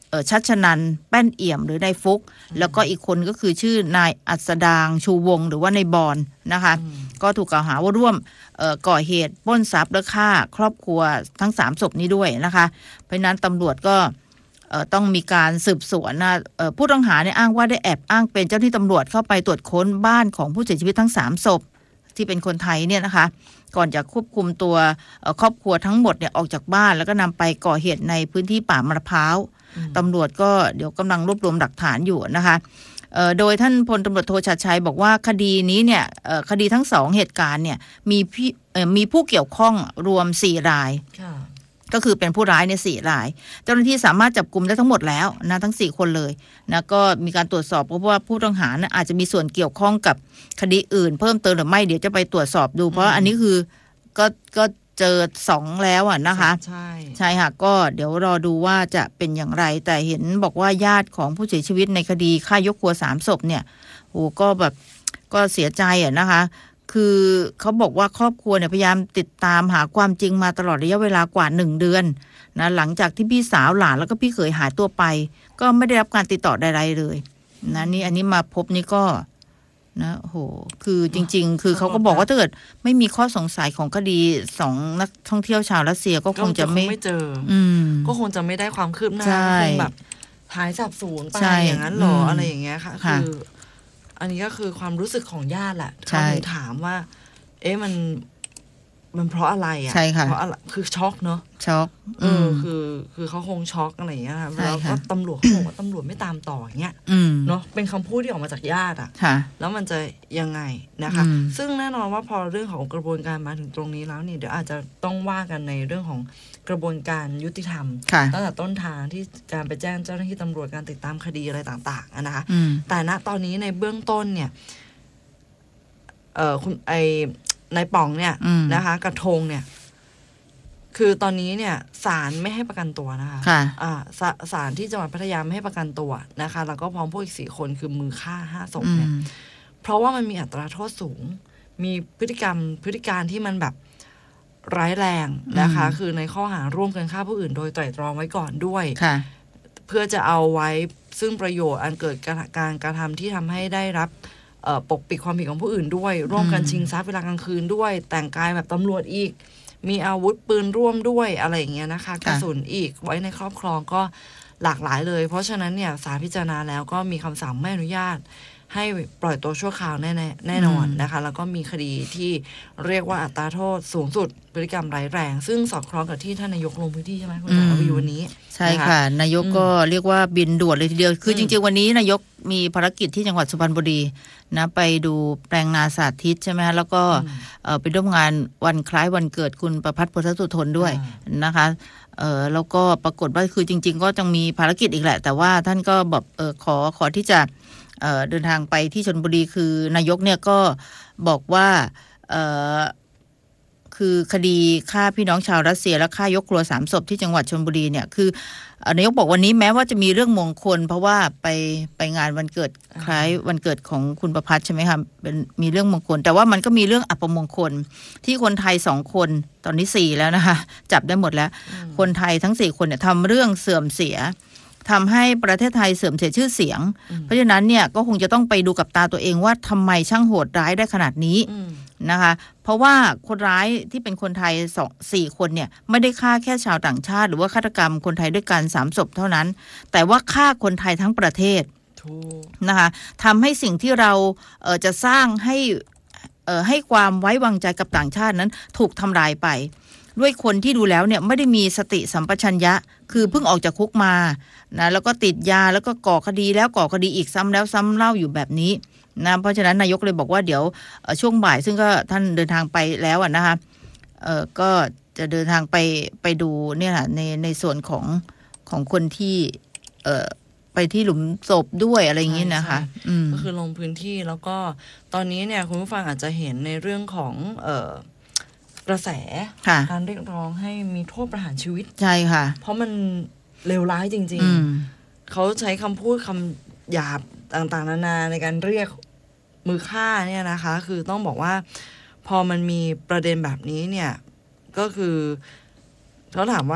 [SPEAKER 1] ชัชนันท์แป้นเอี่ยมหรือนายฟุกแล้วก็อีกคนก็คือชื่อนายอัศดางชูวงศ์หรือว่านายบอนนะคะก็ถูกกล่าวหาว่าร่วมก่อเหตุปล้นทรัพย์และฆ่าครอบครัวทั้งสามศพนี้ด้วยนะคะเพราะนั้นตำรวจก็ต้องมีการสืบสวนนะผู้ต้องหาเนี่ยอ้างว่าได้แอบอ้างเป็นเจ้าหน้าที่ตำรวจเข้าไปตรวจค้นบ้านของผู้เสียชีวิตทั้งสามศพที่เป็นคนไทยเนี่ยนะคะก่อนจะควบคุมตัวครอบครัวทั้งหมดเนี่ยออกจากบ้านแล้วก็นำไปก่อเหตุในพื้นที่ป่ามะพร้าวตำรวจก็เดี๋ยวกำลังรวบรวมหลักฐานอยู่นะคะโดยท่านพลตำรวจโทชัดชัยบอกว่าคดีนี้เนี่ยคดีทั้งสองเหตุการณ์เนี่ยมีพี่มีผู้เกี่ยวข้องรวมสี่รายก็คือเป็นผู้ร้ายในสี่รายเจ้าหน้าที่สามารถจับกุมได้ทั้งหมดแล้วนะทั้งสี่คนเลยนะก็มีการตรวจสอบเพราะว่าผู้ต้องหานะอาจจะมีส่วนเกี่ยวข้องกับคดีอื่นเพิ่มเติมหรือไม่เดี๋ยวจะไปตรวจสอบดูเพราะอันนี้คือก็ก็เจอสองแล้วอ่ะนะคะ
[SPEAKER 2] ใช่
[SPEAKER 1] ใช่ค่ะก็เดี๋ยวรอดูว่าจะเป็นอย่างไรแต่เห็นบอกว่าญาติของผู้เสียชีวิตในคดีฆ่ายกครัวสามศพเนี่ยโอ้ก็แบบก็เสียใจอ่ะนะคะคือเขาบอกว่าครอบครัวเนี่ยพยายามติดตามหาความจริงมาตลอดระยะเวลากว่าหนึ่งเดือนนะหลังจากที่พี่สาวหลานแล้วก็พี่เขยหายตัวไปก็ไม่ได้รับการติดต่อใดๆเลยนะนี่อันนี้มาพบนี่ก็นะโหคือจริงๆคือเขาก็บอกว่าถ้าเกิดไม่มีข้อสงสัยของคดีสองนักท่องเที่ยวชาวรัสเซียก็คงจะไม่
[SPEAKER 2] ไม่เจอก็คงจะไม่ได้ความคืบหน้าคงแบบหายสับสูญไปอย่างนั้นหรออะไรอย่างเงี้ยค่ะคืออันนี้ก็คือความรู้สึกของญาติแหละเขาถึงถามว่าเอ๊ะมันมันเพราะอะไรอ่ะเพราะอะไรคือช็อกเนาะ
[SPEAKER 1] ช็อก
[SPEAKER 2] เออคือคือเขาคงช็อกอะไรอย่างเงี้ยค่ะแล้วก็ตำรวจเขาบอกว่าตำรวจไม่ตามต่ออย่างเงี้ยเนาะเป็นคำพูดที่ออกมาจากญาติอ่ะแล้วมันจะยังไงนะคะซึ่งแน่นอนว่าพอเรื่องของกระบวนการมาถึงตรงนี้แล้วนี่เดี๋ยวอาจจะต้องว่ากันในเรื่องของกระบวนการยุติธรรมตั้งแต่ต้นทางที่การไปแจ้งเจ้าหน้าที่ตำรวจการติดตามคดีอะไรต่างๆนะคะแต่ณตอนนี้ในเบื้องต้นเนี่ยเออคุณไอนายป๋องเนี่ยนะคะกระทงเนี่ยคือตอนนี้เนี่ยศาลไม่ให้ประกันตัวนะคะอ่าศาลที่จังหวัดพัทยาไม่ให้ประกันตัวนะคะแล้วก็พร้อมพวกอีกสี่คนคือมือฆ่าห้าศพเนี่ยเพราะว่ามันมีอัตราโทษสูงมีพฤติกรรมพฤติการที่มันแบบร้ายแรงนะคะคือในข้อหาร่วมกันฆ่าผู้อื่นโดยไตร่ตรองไว้ก่อนด้วยเพื่อจะเอาไว้ซึ่งประโยชน์อันเกิดการการกระทำที่ทำให้ได้รับปกปิดความผิดของผู้อื่นด้วยร่วมกันชิงทรัพย์เวลากลางคืนด้วยแต่งกายแบบตำรวจอีกมีอาวุธปืนร่วมด้วยอะไรอย่างเงี้ยนะคะกระสุนอีกไว้ในครอบครองก็หลากหลายเลยเพราะฉะนั้นเนี่ยศาลพิจารณาแล้วก็มีคำสั่งไม่อนุญาตให้ปล่อยตัวชั่วคราวแน่แน่นอนนะคะแล้วก็มีคดีที่เรียกว่าอัตราโทษสูงสุดพฤติกรรมร้ายแรงซึ่งสอดคล้องกับที่ท่านนายกลงพื้นที่ใช่ไหมคุณสาววีวันนี้
[SPEAKER 1] ใช่ค่ะนายกก็เรียกว่าบินด่วนเลยทีเดียวคือจริงๆวันนี้นายกมีภารกิจที่จังหวัดสุพรรณบุรีนะไปดูแปลงนาสาธิตใช่ไหมแล้วก็ไปร่วมงานวันคล้ายวันเกิดคุณประภัส โพธสุทนด้วยนะคะเออแล้วก็ปรากฏว่าคือจริงๆก็ต้องมีภารกิจอีกแหละแต่ว่าท่านก็แบบเออขอขอที่จะเอ่อเดินทางไปที่ชลบุรีคือนายกเนี่ยก็บอกว่าเอ่อคือคดีฆ่าพี่น้องชาวรัสเซียและฆ่ายกครัวสามศพที่จังหวัดชลบุรีเนี่ยคือนายกบอกวันนี้แม้ว่าจะมีเรื่องมงคลเพราะว่าไปไปงานวันเกิดคล้ายวันเกิดของคุณประภัสใช่ไหมคะเป็นมีเรื่องมงคลแต่ว่ามันก็มีเรื่องอัปมงคลที่คนไทยสองคนตอนนี้สี่แล้วนะคะจับได้หมดแล้วคนไทยทั้งสี่คนเนี่ยทำเรื่องเสื่อมเสียทำให้ประเทศไทยเสื่อมเสียชื่อเสียงเพราะฉะนั้นเนี่ยก็คงจะต้องไปดูกับตาตัวเองว่าทำไมช่างโหดร้ายได้ขนาดนี้นะคะเพราะว่าคนร้ายที่เป็นคนไทยสองสี่คนเนี่ยไม่ได้ฆ่าแค่ชาวต่างชาติหรือว่าฆาตกรรมคนไทยด้วยกันสามศพเท่านั้นแต่ว่าฆ่าคนไทยทั้งประเทศนะคะทำให้สิ่งที่เราเอ่อจะสร้างให้เอ่อให้ความไว้วางใจกับต่างชาตินั้นถูกทำลายไปด้วยคนที่ดูแล้วเนี่ยไม่ได้มีสติสัมปชัญญะคือเพิ่งออกจากคุกมานะแล้วก็ติดยาแล้วก็ก่อคดีแล้วก่อคดีอีกซ้ำแล้วซ้ำเล่าอยู่แบบนี้นะเพราะฉะนั้นนายกเลยบอกว่าเดี๋ยวช่วงบ่ายซึ่งก็ท่านเดินทางไปแล้วอ่ะนะคะเออก็จะเดินทางไปไปดูเนี่ยค่ะในในส่วนของของคนที่เออไปที่หลุมศพด้วยอะไรอย่างนี้นะคะ
[SPEAKER 2] ก็คือลงพื้นที่แล้วก็ตอนนี้เนี่ยคุณผู้ฟังอาจจะเห็นในเรื่องของเออกระแสการเรียกร้องให้มีโทษประหารชีวิต
[SPEAKER 1] ใช่ค่ะ
[SPEAKER 2] เพราะมันเลวร้ายจริงๆเขาใช้คำพูดคำหยาบต่างๆนานาในการเรียกมือฆ่าเนี่ยนะคะคือต้องบอกว่าพอมันมีประเด็นแบบนี้เนี่ยก็คือเขาถามว่า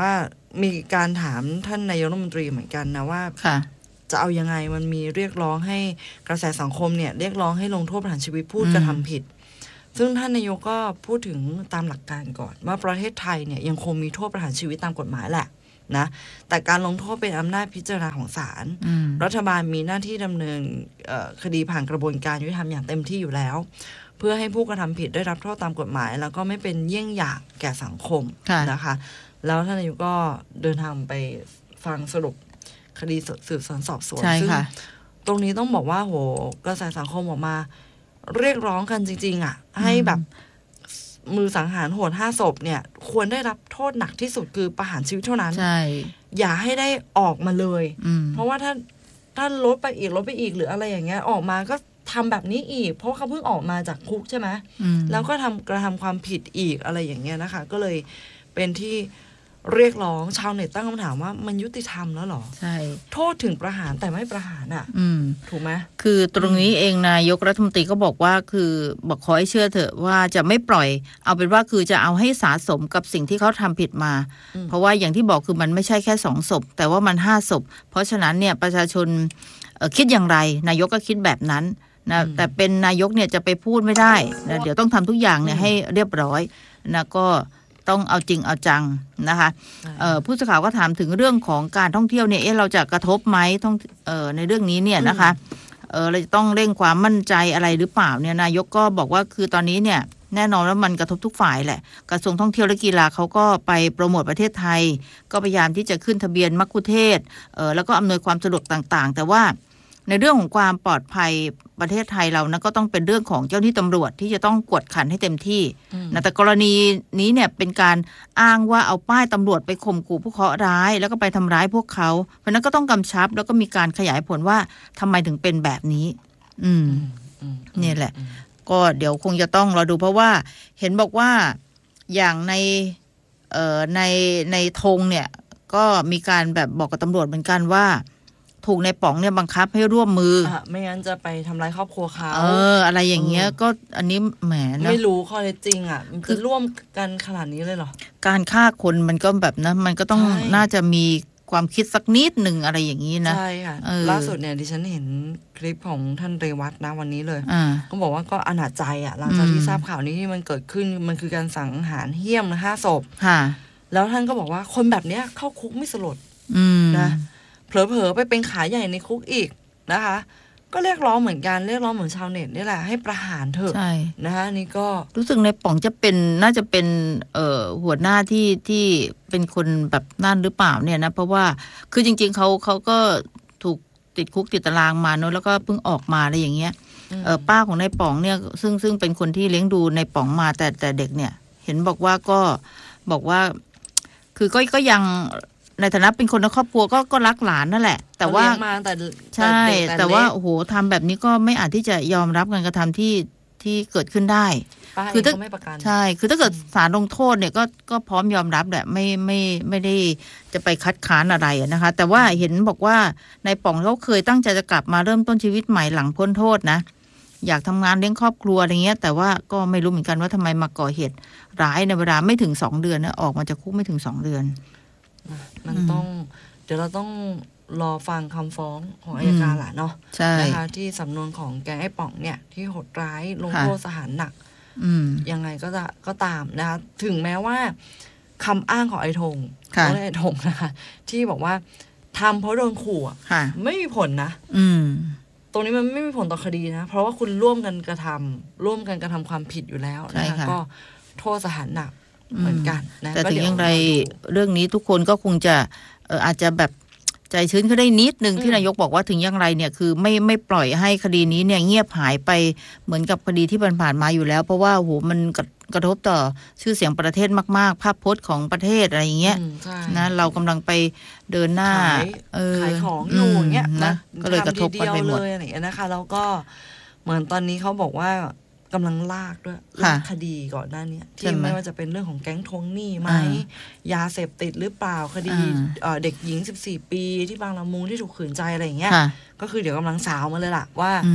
[SPEAKER 2] มีการถามท่านนายกรัฐมนตรีเหมือนกันนะว่าจะเอายังไงมันมีเรียกร้องให้กระแสสังคมเนี่ยเรียกร้องให้ลงโทษประหารชีวิตผู้กระทำผิดซึ่งท่านนายกก็พูดถึงตามหลักการก่อนว่าประเทศไทยเนี่ยยังคงมีโทษประหารชีวิตตามกฎหมายแหละนะแต่การลงโทษเป็นอำนาจพิจารณาของศาลรัฐบาลมีหน้าที่ดำเนินคดีผ่านกระบวนการยุติธรรมอย่างเต็มที่อยู่แล้วเพื่อให้ผู้กระทำผิดได้รับโทษตามกฎหมายแล้วก็ไม่เป็นเยี่ยงอย่างแก่สังคมนะคะแล้วท่านนายกก็เดินทางไปฟังสรุปคดีสืบสวนสอบสวนซึ่งตรงนี้ต้องบอกว่าโหกระแสสังคมออกมาเรียกร้องกันจริงๆอ่ะให้แบบมือสังหารโหดห้าศพเนี่ยควรได้รับโทษหนักที่สุดคือประหารชีวิตเท่านั้นอย่าให้ได้ออกมาเลยเพราะว่าถ้าถ้าลดไปอีกลดไปอีกหรืออะไรอย่างเงี้ยออกมาก็ทำแบบนี้อีกเพราะเขาเพิ่งออกมาจากคุกใช่ไหมแล้วก็ทำกระทำความผิดอีกอะไรอย่างเงี้ยนะคะก็เลยเป็นที่เรียกร้องชาวเน็ตตั้งคำถามว่ามันยุติธรรมแล้วหรอใช่โทษถึงประหารแต่ไม่ประหารอ่ะถูกไหม
[SPEAKER 1] คือตรงนี้เองนายกรัฐมนตรีก็บอกว่าคือบอกขอให้เชื่อเถอะว่าจะไม่ปล่อยเอาเป็นว่าคือจะเอาให้สะสมกับสิ่งที่เขาทำผิดมาเพราะว่าอย่างที่บอกคือมันไม่ใช่แค่สองศพแต่ว่ามันห้าศพเพราะฉะนั้นเนี่ยประชาชนคิดอย่างไรนายกก็คิดแบบนั้นนะแต่เป็นนายกเนี่ยจะไปพูดไม่ได้นะเดี๋ยวต้องทำทุกอย่างเนี่ยให้เรียบร้อยนะก็ต้องเอาจริงเอาจังนะคะผู้สื่อข่าวก็ถามถึงเรื่องของการท่องเที่ยวเนี่ยเอ๊ะเราจะกระทบไหมท่องในเรื่องนี้เนี่ยนะคะเออเราจะต้องเร่งความมั่นใจอะไรหรือเปล่าเนี่ยนายกก็บอกว่าคือตอนนี้เนี่ยแน่นอนว่ามันกระทบทุกฝ่ายแหละกระทรวงท่องเที่ยวและกีฬาเขาก็ไปโปรโมทประเทศไทยก็พยายามที่จะขึ้นทะเบียนมัคคุเทศก์เออแล้วก็อำนวยความสะดวกต่างๆแต่ว่าในเรื่องของความปลอดภัยประเทศไทยเรานะก็ต้องเป็นเรื่องของเจ้าหน้าที่ตำรวจที่จะต้องกวดขันให้เต็มที่นะแต่กรณีนี้เนี่ยเป็นการอ้างว่าเอาป้ายตำรวจไปข่มขู่ผู้เคราะห์ร้ายแล้วก็ไปทำร้ายพวกเขาเพราะนั้นก็ต้องกำชับแล้วก็มีการขยายผลว่าทำไมถึงเป็นแบบนี้อืมนี่แหละก็เดี๋ยวคงจะต้องรอดูเพราะว่าเห็นบอกว่าอย่างในเอ่อในในธงเนี่ยก็มีการแบบบอกกับตำรวจเหมือนกันว่าถูกในป๋องเนี่ยบังคับให้ร่วมมืออ่ะ
[SPEAKER 2] ไม่งั้นจะไปทำร้ายครอบครัวเขา
[SPEAKER 1] เอออะไรอย่างเงี้ยก็อันนี้แหมนะ
[SPEAKER 2] ไม่รู้ข้อเท็จจริงอ่ะมันคือร่วมกันขนาดนี้เลยเหรอ
[SPEAKER 1] การฆ่าคนมันก็แบบนะมันก็ต้องน่าจะมีความคิดสักนิดหนึ่งอะไรอย่างนี้นะ
[SPEAKER 2] ใช่ค่ะล่าสุดเนี่ยดิฉันเห็นคลิปของท่านเรวัตนะวันนี้เลยก็บอกว่าก็อนาจใจอ่ะหลังจากที่ทราบข่าวนี้ที่มันเกิดขึ้นมันคือการสังหารเหี้ยมนะห้าศพแล้วท่านก็บอกว่าคนแบบเนี้ยเข้าคุกไม่สลดนะเผลอๆไปเป็นขาใหญ่ในคุกอีกนะคะก็เรียกร้องเหมือนกันเรียกร้องเหมือนชาวเน็ตนี่แหละให้ประหารเถอะนะคะนี่ก็
[SPEAKER 1] รู้สึกในป๋องจะเป็นน่าจะเป็นเอ่อหัวหน้าที่ที่เป็นคนแบบนั่นหรือเปล่าเนี่ยนะเพราะว่าคือจริงๆเขาเขาก็ถูกติดคุกติดตารางมาเนอะแล้วก็เพิ่งออกมาอะไรอย่างเงี้ยเออป้าของในป๋องเนี่ยซึ่งซึ่งเป็นคนที่เลี้ยงดูในป๋องมาแต่แต่เด็กเนี่ยเห็นบอกว่าก็บอกว่าคือก็ก็ยังในฐานะเป็นคนในครอบครัวก็ก็รักหลานนั่นแหละแต่ว่าใช่แต่ว่าโอ้โหทำแบบนี้ก็ไม่อาจที่จะยอมรับการกระทำที่ที่เกิดขึ้นได้
[SPEAKER 2] คือถ้าไม่ประกัน
[SPEAKER 1] ใช่คือถ้าเกิดศาลลงโทษเนี่ยก็ก็พร้อมยอมรับแหละไม่ไม่ไม่ได้จะไปคัดค้านอะไรนะคะแต่ว่าเห็นบอกว่าในป๋องเขาเคยตั้งใจจะกลับมาเริ่มต้นชีวิตใหม่หลังพ้นโทษนะอยากทำงานเลี้ยงครอบครัวอะไรเงี้ยแต่ว่าก็ไม่รู้เหมือนกันว่าทำไมมาก่อเหตุร้ายในเวลาไม่ถึงสองเดือนนะออกมาจากคุกไม่ถึงสองเดือน
[SPEAKER 2] มันต้องเดี๋ยวเราต้องรอฟังคำฟ้องของอัยการแหละเนาะนะคะที่สำนวนของแก๊งไอ้ป๋องเนี่ยที่โหดร้ายลงโทษสถานหนักยังไงก็จะก็ตามนะคะถึงแม้ว่าคำอ้างของไอ้ธงของไอ้ธงนะคะที่บอกว่าทำเพราะโดนขู่ไม่มีผลนะตรงนี้มันไม่มีผลต่อคดีนะเพราะว่าคุณร่วมกันกระทำร่วมกันกระทำความผิดอยู่แล้วนะคะก็โทษสถานหนักเหมือนกันนะ
[SPEAKER 1] แต่ถึงอย่างไรเรื่องนี้ทุกคนก็คงจะเอออาจจะแบบใจชื้นขึ้นได้นิดนึงที่นายกบอกว่าถึงอย่างไรเนี่ยคือไม่ไม่ปล่อยให้คดีนี้เนี่ยเงียบหายไปเหมือนกับคดีที่ผ่านมาอยู่แล้วเพราะว่าโหมันกระทบต่อชื่อเสียงประเทศมากๆภาพพจน์ของประเทศอะไรอย่างเงี้ยนะเรากำลังไปเดินหน้า
[SPEAKER 2] ขายของอยู่เงี้ยนะก็เลยกระทบกันไปหมดอะไรนะคะแล้วก็เหมือนตอนนี้เขาบอกว่ากำลังลากด้วยลากคดีก่อนหน้านี้ที่ไม่ว่าจะเป็นเรื่องของแก๊งทวงหนี้ไหมยาเสพติดหรือเปล่าคดีเด็กหญิงสิบสี่ปีที่บางละมุงที่ถูกขืนใจอะไรอย่างเงี้ยก็คือเดี๋ยวกำลังสาวมาเลยล่ะว่า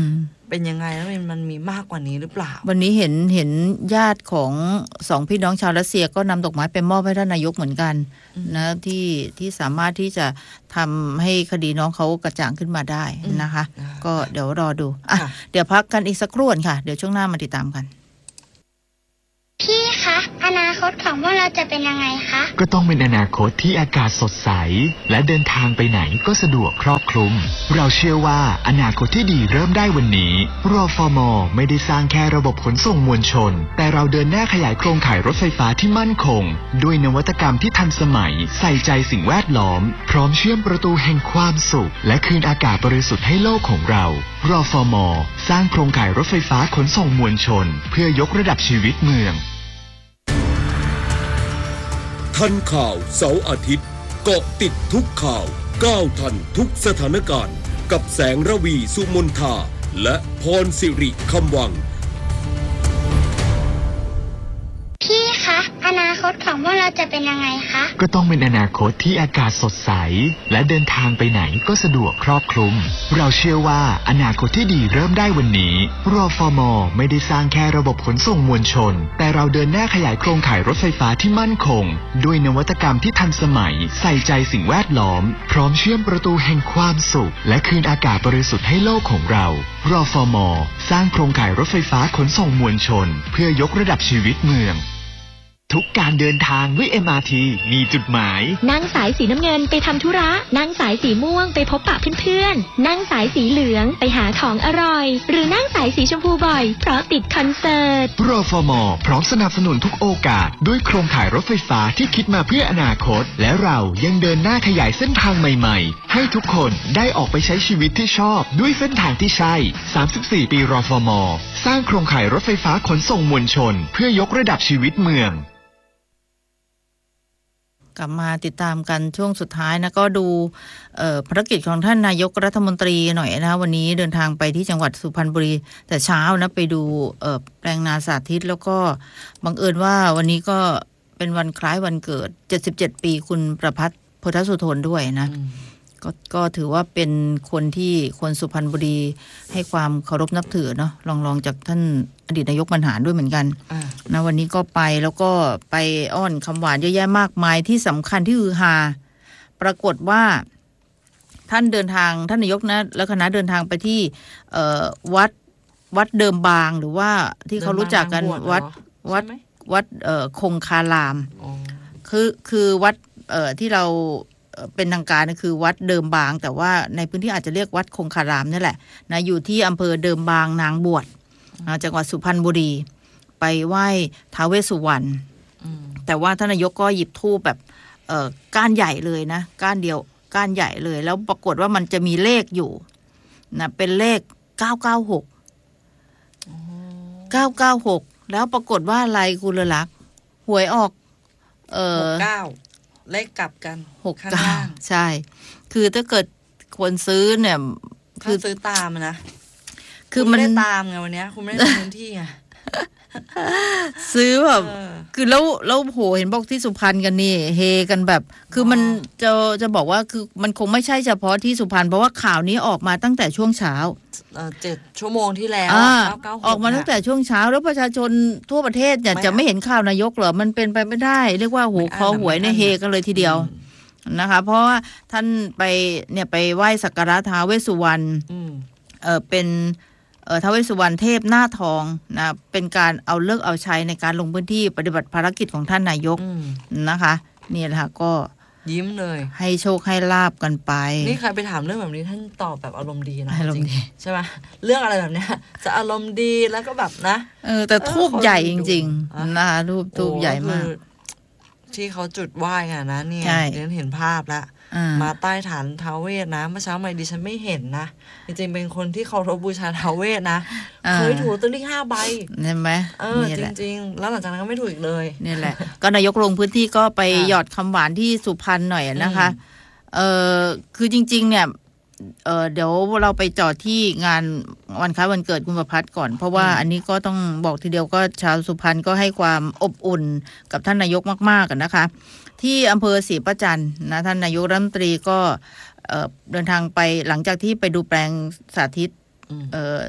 [SPEAKER 2] เป็นยังไงแล้วมันมีมากกว่านี้หรือเปล่า
[SPEAKER 1] วันนี้เห็นเห็นญาติของสองพี่น้องชาวรัสเซียก็นำดอกไม้ไปมอบให้ท่านนายกเหมือนกันนะที่ที่สามารถที่จะทำให้คดีน้องเขากระจ่างขึ้นมาได้นะคะก็เดี๋ยวรอดูอ่ะเดี๋ยวพักกันอีกสักครู่ค่ะเดี๋ยวช่วงหน้ามาติดตามกัน
[SPEAKER 5] พี่คะอนาคตของพวกเราจะเป็นยังไงคะ
[SPEAKER 3] ก็ต้องเป็นอนาคตที่อากาศสดใสและเดินทางไปไหนก็สะดวกครอบคลุมเราเชื่อว่าอนาคตที่ดีเริ่มได้วันนี้รฟม.ไม่ได้สร้างแค่ระบบขนส่งมวลชนแต่เราเดินหน้าขยายโครงข่ายรถไฟฟ้าที่มั่นคงด้วยนวัตกรรมที่ทันสมัยใส่ใจสิ่งแวดล้อมพร้อมเชื่อมประตูแห่งความสุขและคืนอากาศบริสุทธิ์ให้โลกของเรารฟม.สร้างโครงข่ายรถไฟฟ้าขนส่งมวลชนเพื่อยกระดับชีวิตเมือง
[SPEAKER 6] ทันข่าวเสาร์อาทิตย์เกาะติดทุกข่าวก้าวทันทุกสถานการณ์กับแสงระวีสุมนทาและพรสิริคำวัง
[SPEAKER 5] พี่คะอนาคตของพวกเราจะเป็นยังไงคะ
[SPEAKER 3] ก็ต้องเป็นอนาคตที่อากาศสดใสและเดินทางไปไหนก็สะดวกครอบคลุมเราเชื่อว่าอนาคตที่ดีเริ่มได้วันนี้รฟม.ไม่ได้สร้างแค่ระบบขนส่งมวลชนแต่เราเดินหน้าขยายโครงข่ายรถไฟฟ้าที่มั่นคงด้วยนวัตกรรมที่ทันสมัยใส่ใจสิ่งแวดล้อมพร้อมเชื่อมประตูแห่งความสุขและคืนอากาศบริสุทธิ์ให้โลกของเรารฟม.สร้างโครงข่ายรถไฟฟ้าขนส่งมวลชนเพื่อยกระดับชีวิตเมืองทุกการเดินทางด้วย เอ็ม อาร์ ที มีจุดหมาย
[SPEAKER 4] นั่งสายสีน้ำเงินไปทำธุระนั่งสายสีม่วงไปพบปะเพื่อนๆนั่งสายสีเหลืองไปหาของอร่อยหรือนั่งสายสีชมพูบ่อยเพราะติดคอนเสิร์ต
[SPEAKER 3] รฟม.พร้อมสนับสนุนทุกโอกาสด้วยโครงข่ายรถไฟฟ้าที่คิดมาเพื่ออนาคตและเรายังเดินหน้าขยายเส้นทางใหม่ๆให้ทุกคนได้ออกไปใช้ชีวิตที่ชอบด้วยเส้นทางที่ใช่สามสิบสี่ปีรฟม.สร้างโครงข่ายรถไฟฟ้าขนส่งมวลชนเพื่อยกระดับชีวิตเมือง
[SPEAKER 1] กลับมาติดตามกันช่วงสุดท้ายนะก็ดูภารกิจของท่านนายกรัฐมนตรีหน่อยนะวันนี้เดินทางไปที่จังหวัดสุพรรณบุรีแต่เช้านะไปดูแปลงนาสาธิตแล้วก็บังเอิญว่าวันนี้ก็เป็นวันคล้ายวันเกิดเจ็ดสิบเจ็ดปีคุณประภัสพุทธสุทนด้วยนะก็ก็ถือว่าเป็นคนที่คนสุพรรณบุรีให้ความเคารพนับถือเนาะรองรองจากท่านอดีตนายกบรรหารด้วยเหมือนกันนะวันนี้ก็ไปแล้วก็ไปอ้อนคำหวานเยอะแยะมากมายที่สำคัญที่ฮือฮาปรากฏว่าท่านเดินทางท่านนายกนะแล้วคณะเดินทางไปที่วัดวัดเดิมบางหรือว่าที่เขารู้จักกันวัดวัดวัดคงคารามคือคือวัดที่เราเป็นทางการก็คือวัดเดิมบางแต่ว่าในพื้นที่อาจจะเรียกวัดคงคารามนี่แหละนะอยู่ที่อำเภอเดิมบางนางบวชจังหวัดสุพรรณบุรีไปไหว้ท้าวเวสสุวรรณแต่ว่าท่านนายกก็หยิบธูปแบบเอ่อก้านใหญ่เลยนะก้านเดียวก้านใหญ่เลยแล้วปรากฏว่ามันจะมีเลขอยู่นะเป็นเลขเก้าเก้าหก เก้าเก้าหกแล้วปรากฏว่าอะไรคุณเลลักษณ์หวยออกเอ่อ
[SPEAKER 2] เก้าเลขกลับกัน
[SPEAKER 1] หกเก้าใช่คือถ้าเกิดคนซื้อเนี่ย
[SPEAKER 2] คือซื้อตามนะคือมันไม่ได้ตามไงวันนี้คุณไม่ได้ลงพื้นที่ไง
[SPEAKER 1] ซื้อแบบคือแล้วแล้วโหเห็นบอกที่สุพรรณกันนี่เฮกันแบบคือมันจะจะบอกว่าคือมันคงไม่ใช่เฉพาะที่สุพรรณเพราะว่าข่าวนี้ออกมาตั้งแต่ช่วงเช้า
[SPEAKER 2] เจ็ดชั่วโมงที่แล้ว
[SPEAKER 1] ออกมาตั้งแต่ช่วงเช้าแล้วประชาชนทั่วประเทศเนี่ยจะไม่เห็นข่าวนายกเหรอมันเป็นไปไม่ได้เรียกว่าโหคอหวยในเฮกันเลยทีเดียวนะคะเพราะว่าท่านไปเนี่ยไปไหว้สักการะท้าวเวสสุวรรณเออเป็นเอ่อท้าวเวสสุวรรณเทพหน้าทองนะเป็นการเอาเลิกเอาใช้ในการลงพื้นที่ปฏิบัติภารกิจของท่านนายกนะคะนี่แหละค่ะก็
[SPEAKER 2] ยิ้มเลย
[SPEAKER 1] ให้โชคให้ลาบกันไป
[SPEAKER 2] นี่ใครไปถามเรื่องแบบนี้ท่านตอบแบบอารมณ์ดีนะจริงใช่ไหมเรื่องอะไรแบบเนี้ยจะอารมณ์ดีแล้วก็แบบนะ
[SPEAKER 1] เออแต่ทูบใหญ่จริงๆนะคะทูบทูบใหญ่มาก
[SPEAKER 2] ที่เขาจุดไหว้อ่ะนะเนี่ยเดี๋ยวเห็นภาพแล้วมาใต้ฐานท้าวเวสนะเมื่อเช้าใหม่ดิฉันไม่เห็นนะจริงๆเป็นคนที่เคารพบูชาท้าวเวสนะเคยถูกตัวเลขห้าใบ
[SPEAKER 1] เห็นไหม
[SPEAKER 2] เออจริงๆแล้วหลังจากนั้นก็ไม่ถูกอีกเลย
[SPEAKER 1] นี่แหละก็นายกลงพื้นที่ก็ไปหยอดคำหวานที่สุพรรณหน่อยนะคะเออคือจริงๆเนี่ยเออเดี๋ยวเราไปจอดที่งานวันคล้ายวันเกิดคุณประภัสก่อนเพราะว่าอันนี้ก็ต้องบอกทีเดียวก็ชาวสุพรรณก็ให้ความอบอุ่นกับท่านนายกมากๆกันนะคะที่อำเภอศรีประจันทร์นะท่านนายกรัฐมนตรีก็เดินทางไปหลังจากที่ไปดูแปลงสาธิต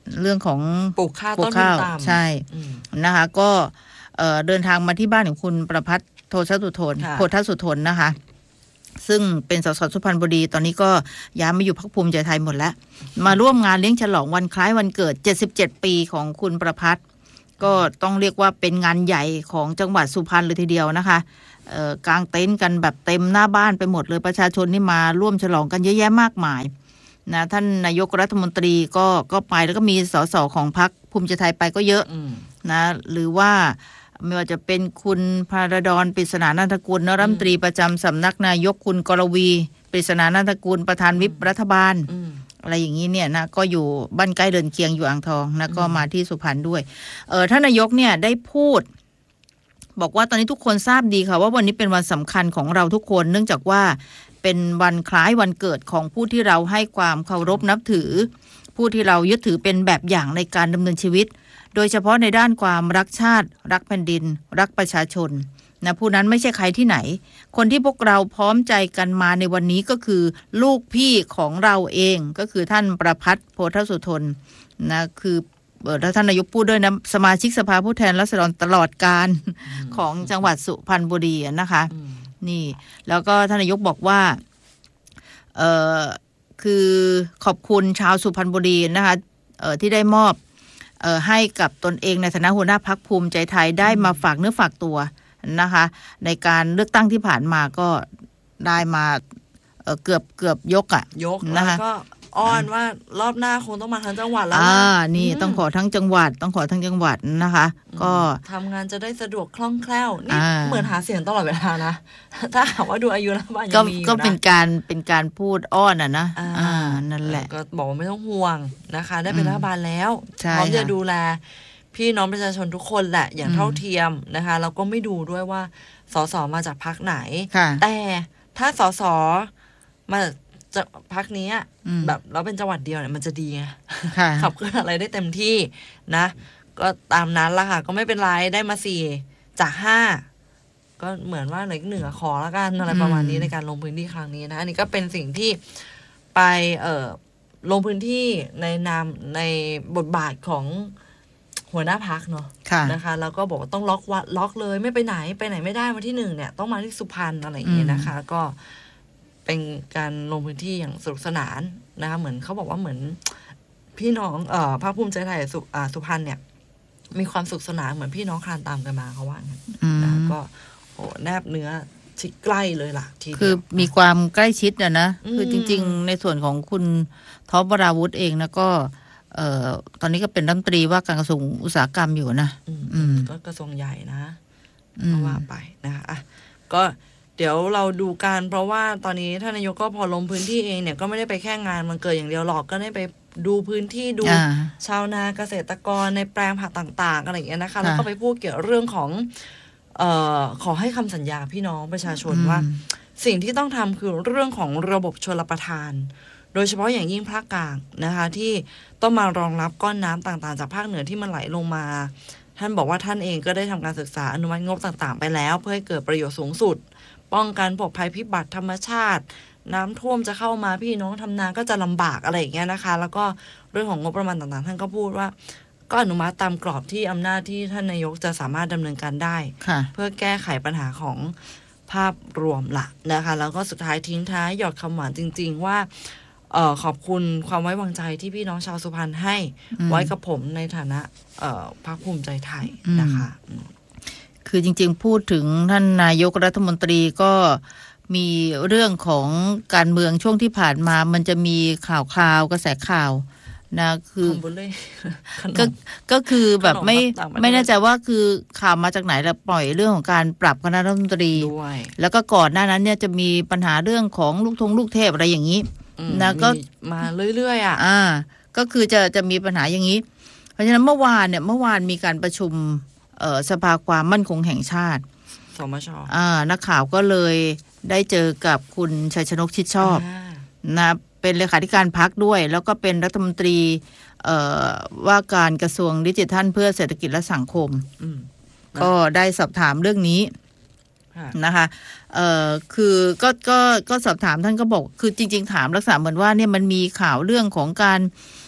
[SPEAKER 1] เรื่องของ
[SPEAKER 2] ปลูกข้าวต้นทุนต่ำ
[SPEAKER 1] ใช่นะคะก็เดินทางมาที่บ้านของคุณประภัสโททัสสุทนโพทัสสุทนนะคะซึ่งเป็นสสสุพรรณบุรีตอนนี้ก็ย้ายมาอยู่พรรคภูมิใจไทยหมดแล้วมาร่วมงานเลี้ยงฉลองวันคล้ายวันเกิดเจ็ดสิบเจ็ดปีของคุณประภัสก็ต้องเรียกว่าเป็นงานใหญ่ของจังหวัดสุพรรณเลยทีเดียวนะคะกางเต็นท์กันแบบเต็มหน้าบ้านไปหมดเลยประชาชนนี่มาร่วมฉลองกันเยอะแยะมากมายนะท่านนายกรัฐมนตรีก็ก็ไปแล้วก็มีสสของพรรคภูมิใจไทยไปก็เยอะนะหรือว่าไม่ว่าจะเป็นคุณพารดรปริศนานันทกุลรัฐมนตรีประจำสำนักนายกคุณกรวีปริศนานันทกุลประธานวิปรัฐบาลอะไรอย่างนี้เนี่ยนะก็อยู่บ้านใกล้เดินเคียงอยู่อ่างทองนะก็มาที่สุพรรณด้วยเออท่านนายกเนี่ยได้พูดบอกว่าตอนนี้ทุกคนทราบดีค่ะว่าวันนี้เป็นวันสำคัญของเราทุกคนเนื่องจากว่าเป็นวันคล้ายวันเกิดของผู้ที่เราให้ความเคารพนับถือผู้ที่เรายึดถือเป็นแบบอย่างในการดำเนินชีวิตโดยเฉพาะในด้านความรักชาติรักแผ่นดินรักประชาชนนะผู้นั้นไม่ใช่ใครที่ไหนคนที่พวกเราพร้อมใจกันมาในวันนี้ก็คือลูกพี่ของเราเองก็คือท่านประภัสโพทัสสุทนนะคือเออท่านนายกพูดด้วยนะสมาชิกสภาผู้แทนราษฎรตลอดการของจังหวัดสุพรรณบุรีนะคะนี่แล้วก็ท่านนายกบอกว่าเออคือขอบคุณชาวสุพรรณบุรีนะคะเออที่ได้มอบเออให้กับตนเองในฐานะหัวหน้าพรรคภูมิใจไทยได้มาฝากเนื้อฝากตัวนะคะในการเลือกตั้งที่ผ่านมาก็ได้มาเออเกือบเกือบยกอ่ะ
[SPEAKER 2] ยกนะคะก็อ้อนว่ารอบหน้าคงต้องมาทั้งจังหวัดแล้วนะ
[SPEAKER 1] อ่านี่ต้องขอทั้งจังหวัดต้องขอทั้งจังหวัดนะคะก็
[SPEAKER 2] ทำงานจะได้สะดวกคล่องแคล่วนี่เหมือนหาเสียงตลอดเวลานะถ้าหากว่าดูอายุแล้วบ้านยังมีอยู่นะ
[SPEAKER 1] ก็เป็นการเป็นการพูดอ้อนอ่ะนะอ่านั่นแหละ
[SPEAKER 2] ก็บอกว่าไม่ต้องห่วงนะคะได้เป็นรัฐบาลแล้วพร้อมจะดูแลพี่น้องประชาชนทุกคนแหละอย่างเท่าเทียมนะคะแล้วก็ไม่ดูด้วยว่าสสมาจากพรรคไหนแต่ถ้าสสมาจะพรรคนี้แบบเราเป็นจังหวัดเดียวเนี่ยมันจะดีไงขับเคลื่อนอะไรได้เต็มที่นะก็ตามนั้นละค่ะก็ไม่เป็นไรได้มาสี่จากห้าก็เหมือนว่าเหนือเหนือขอละกันอะไรประมาณนี้ในการลงพื้นที่ครั้งนี้นะอันนี้ก็เป็นสิ่งที่ไปเอ่อลงพื้นที่ในนามในบทบาทของหัวหน้าพรรคเนาะนะคะแล้วก็บอกว่าต้องล็อกวัดล็อกเลยไม่ไปไหนไปไหนไม่ได้วันที่หนึ่งเนี่ยต้องมาที่สุพรรณอะไรอย่างเงี้ยนะคะก็เป็นการลงพื้นที่อย่างสนุกสนานนะคะเหมือนเขาบอกว่าเหมือนพี่น้องเอ่อพรรคภูมิใจไทยสุอ่าสุพรรณเนี่ยมีความสุขสนานเหมือนพี่น้องคลานตามกันมาเขาว่างั้นนะก็โอ้แนบเนื้อชิดใกล้เลยล่ะทีเดียว
[SPEAKER 1] คือมีความใกล้ชิดอะนะคือจริงๆในส่วนของคุณท็อปวราวุธเองนะก็เอ่อตอนนี้ก็เป็นรัฐมนตรีว่าการกระทรวงอุตสาหกรรมอยู่นะ
[SPEAKER 2] อืมก็กระทรวงใหญ่นะก็ว่าไปนะคะอ่ะก็เดี๋ยวเราดูกันเพราะว่าตอนนี้ท่านนายกก็พอลงพื้นที่เองเนี่ยก็ไม่ได้ไปแค่งานมันเกิดอย่างเดียวหรอกก็ได้ไปดูพื้นที่ดูชาวนาเกษตรกรในแปลงผักต่างๆอะไรอย่างเงี้ยนะคะแล้วก็ไปพูดเกี่ยวเรื่องของเอ่อขอให้คำสัญญาพี่น้องประชาชนว่าสิ่งที่ต้องทำคือเรื่องของระบบชลประทานโดยเฉพาะอย่างยิ่งภาคกลางนะคะที่ต้องมารองรับก้อนน้ำต่างๆจากภาคเหนือที่มันไหลลงมาท่านบอกว่าท่านเองก็ได้ทำการศึกษาอนุมัติงบต่างๆไปแล้วเพื่อให้เกิดประโยชน์สูงสุดป้องกันพวกภัยพิบัติธรรมชาติน้ำท่วมจะเข้ามาพี่น้องทำนาก็จะลำบากอะไรอย่างเงี้ยนะคะแล้วก็เรื่องของงบประมาณต่างๆท่านก็พูดว่าก็อนุมัติตามกรอบที่อำนาจที่ท่านนายกจะสามารถดำเนินการได้เพื่อแก้ไขปัญหาของภาพรวมละนะคะแล้วก็สุดท้ายทิ้งท้ายหยอดคำหวานจริงๆว่าเอ่อขอบคุณความไว้วางใจที่พี่น้องชาวสุพรรณให้ไว้กับผมในฐานะเอ่อพรรคภูมิใจไทยนะคะ
[SPEAKER 1] คือจริงๆพูดถึงท่านนายกรัฐมนตรีก็มีเรื่องของการเมืองช่วงที่ผ่านมามันจะมีข่าวคราวกระแสข่าวนะคือก็ก็คือแบบไม่ไม่แน่ใจว่าคือข่าวมาจากไหนแล้วปล่อยเรื่องของการปรับคณะรัฐมนตรีแล้วก็ก่อนหน้านั้นเนี่ยจะมีปัญหาเรื่องของลูกทงลูกเทพอะไรอย่างนี้นะก็
[SPEAKER 2] มาเรื่อยๆอ่ะ
[SPEAKER 1] อ่าก็คือจะจะมีปัญหาอย่างนี้เพราะฉะนั้นเมื่อวานเนี่ยเมื่อวานมีการประชุมเอ่อสภาความมั่นคงแห่งชาติ
[SPEAKER 2] สมช.
[SPEAKER 1] อ่านักข่าวก็เลยได้เจอกับคุณชัยชนกชิดชอบนะเป็นเลขาธิการพรรคด้วยแล้วก็เป็นรัฐมนตรีเอ่อว่าการกระทรวงดิจิทัลเพื่อเศรษฐกิจและสังคมก็ได้สอบถามเรื่องนี้นะคะเอ่อคือก็ก็ก็สอบถามท่านก็บอกคือจริงๆถามลักษณะเหมือนว่าเนี่ยมันมีข่าวเรื่องของการ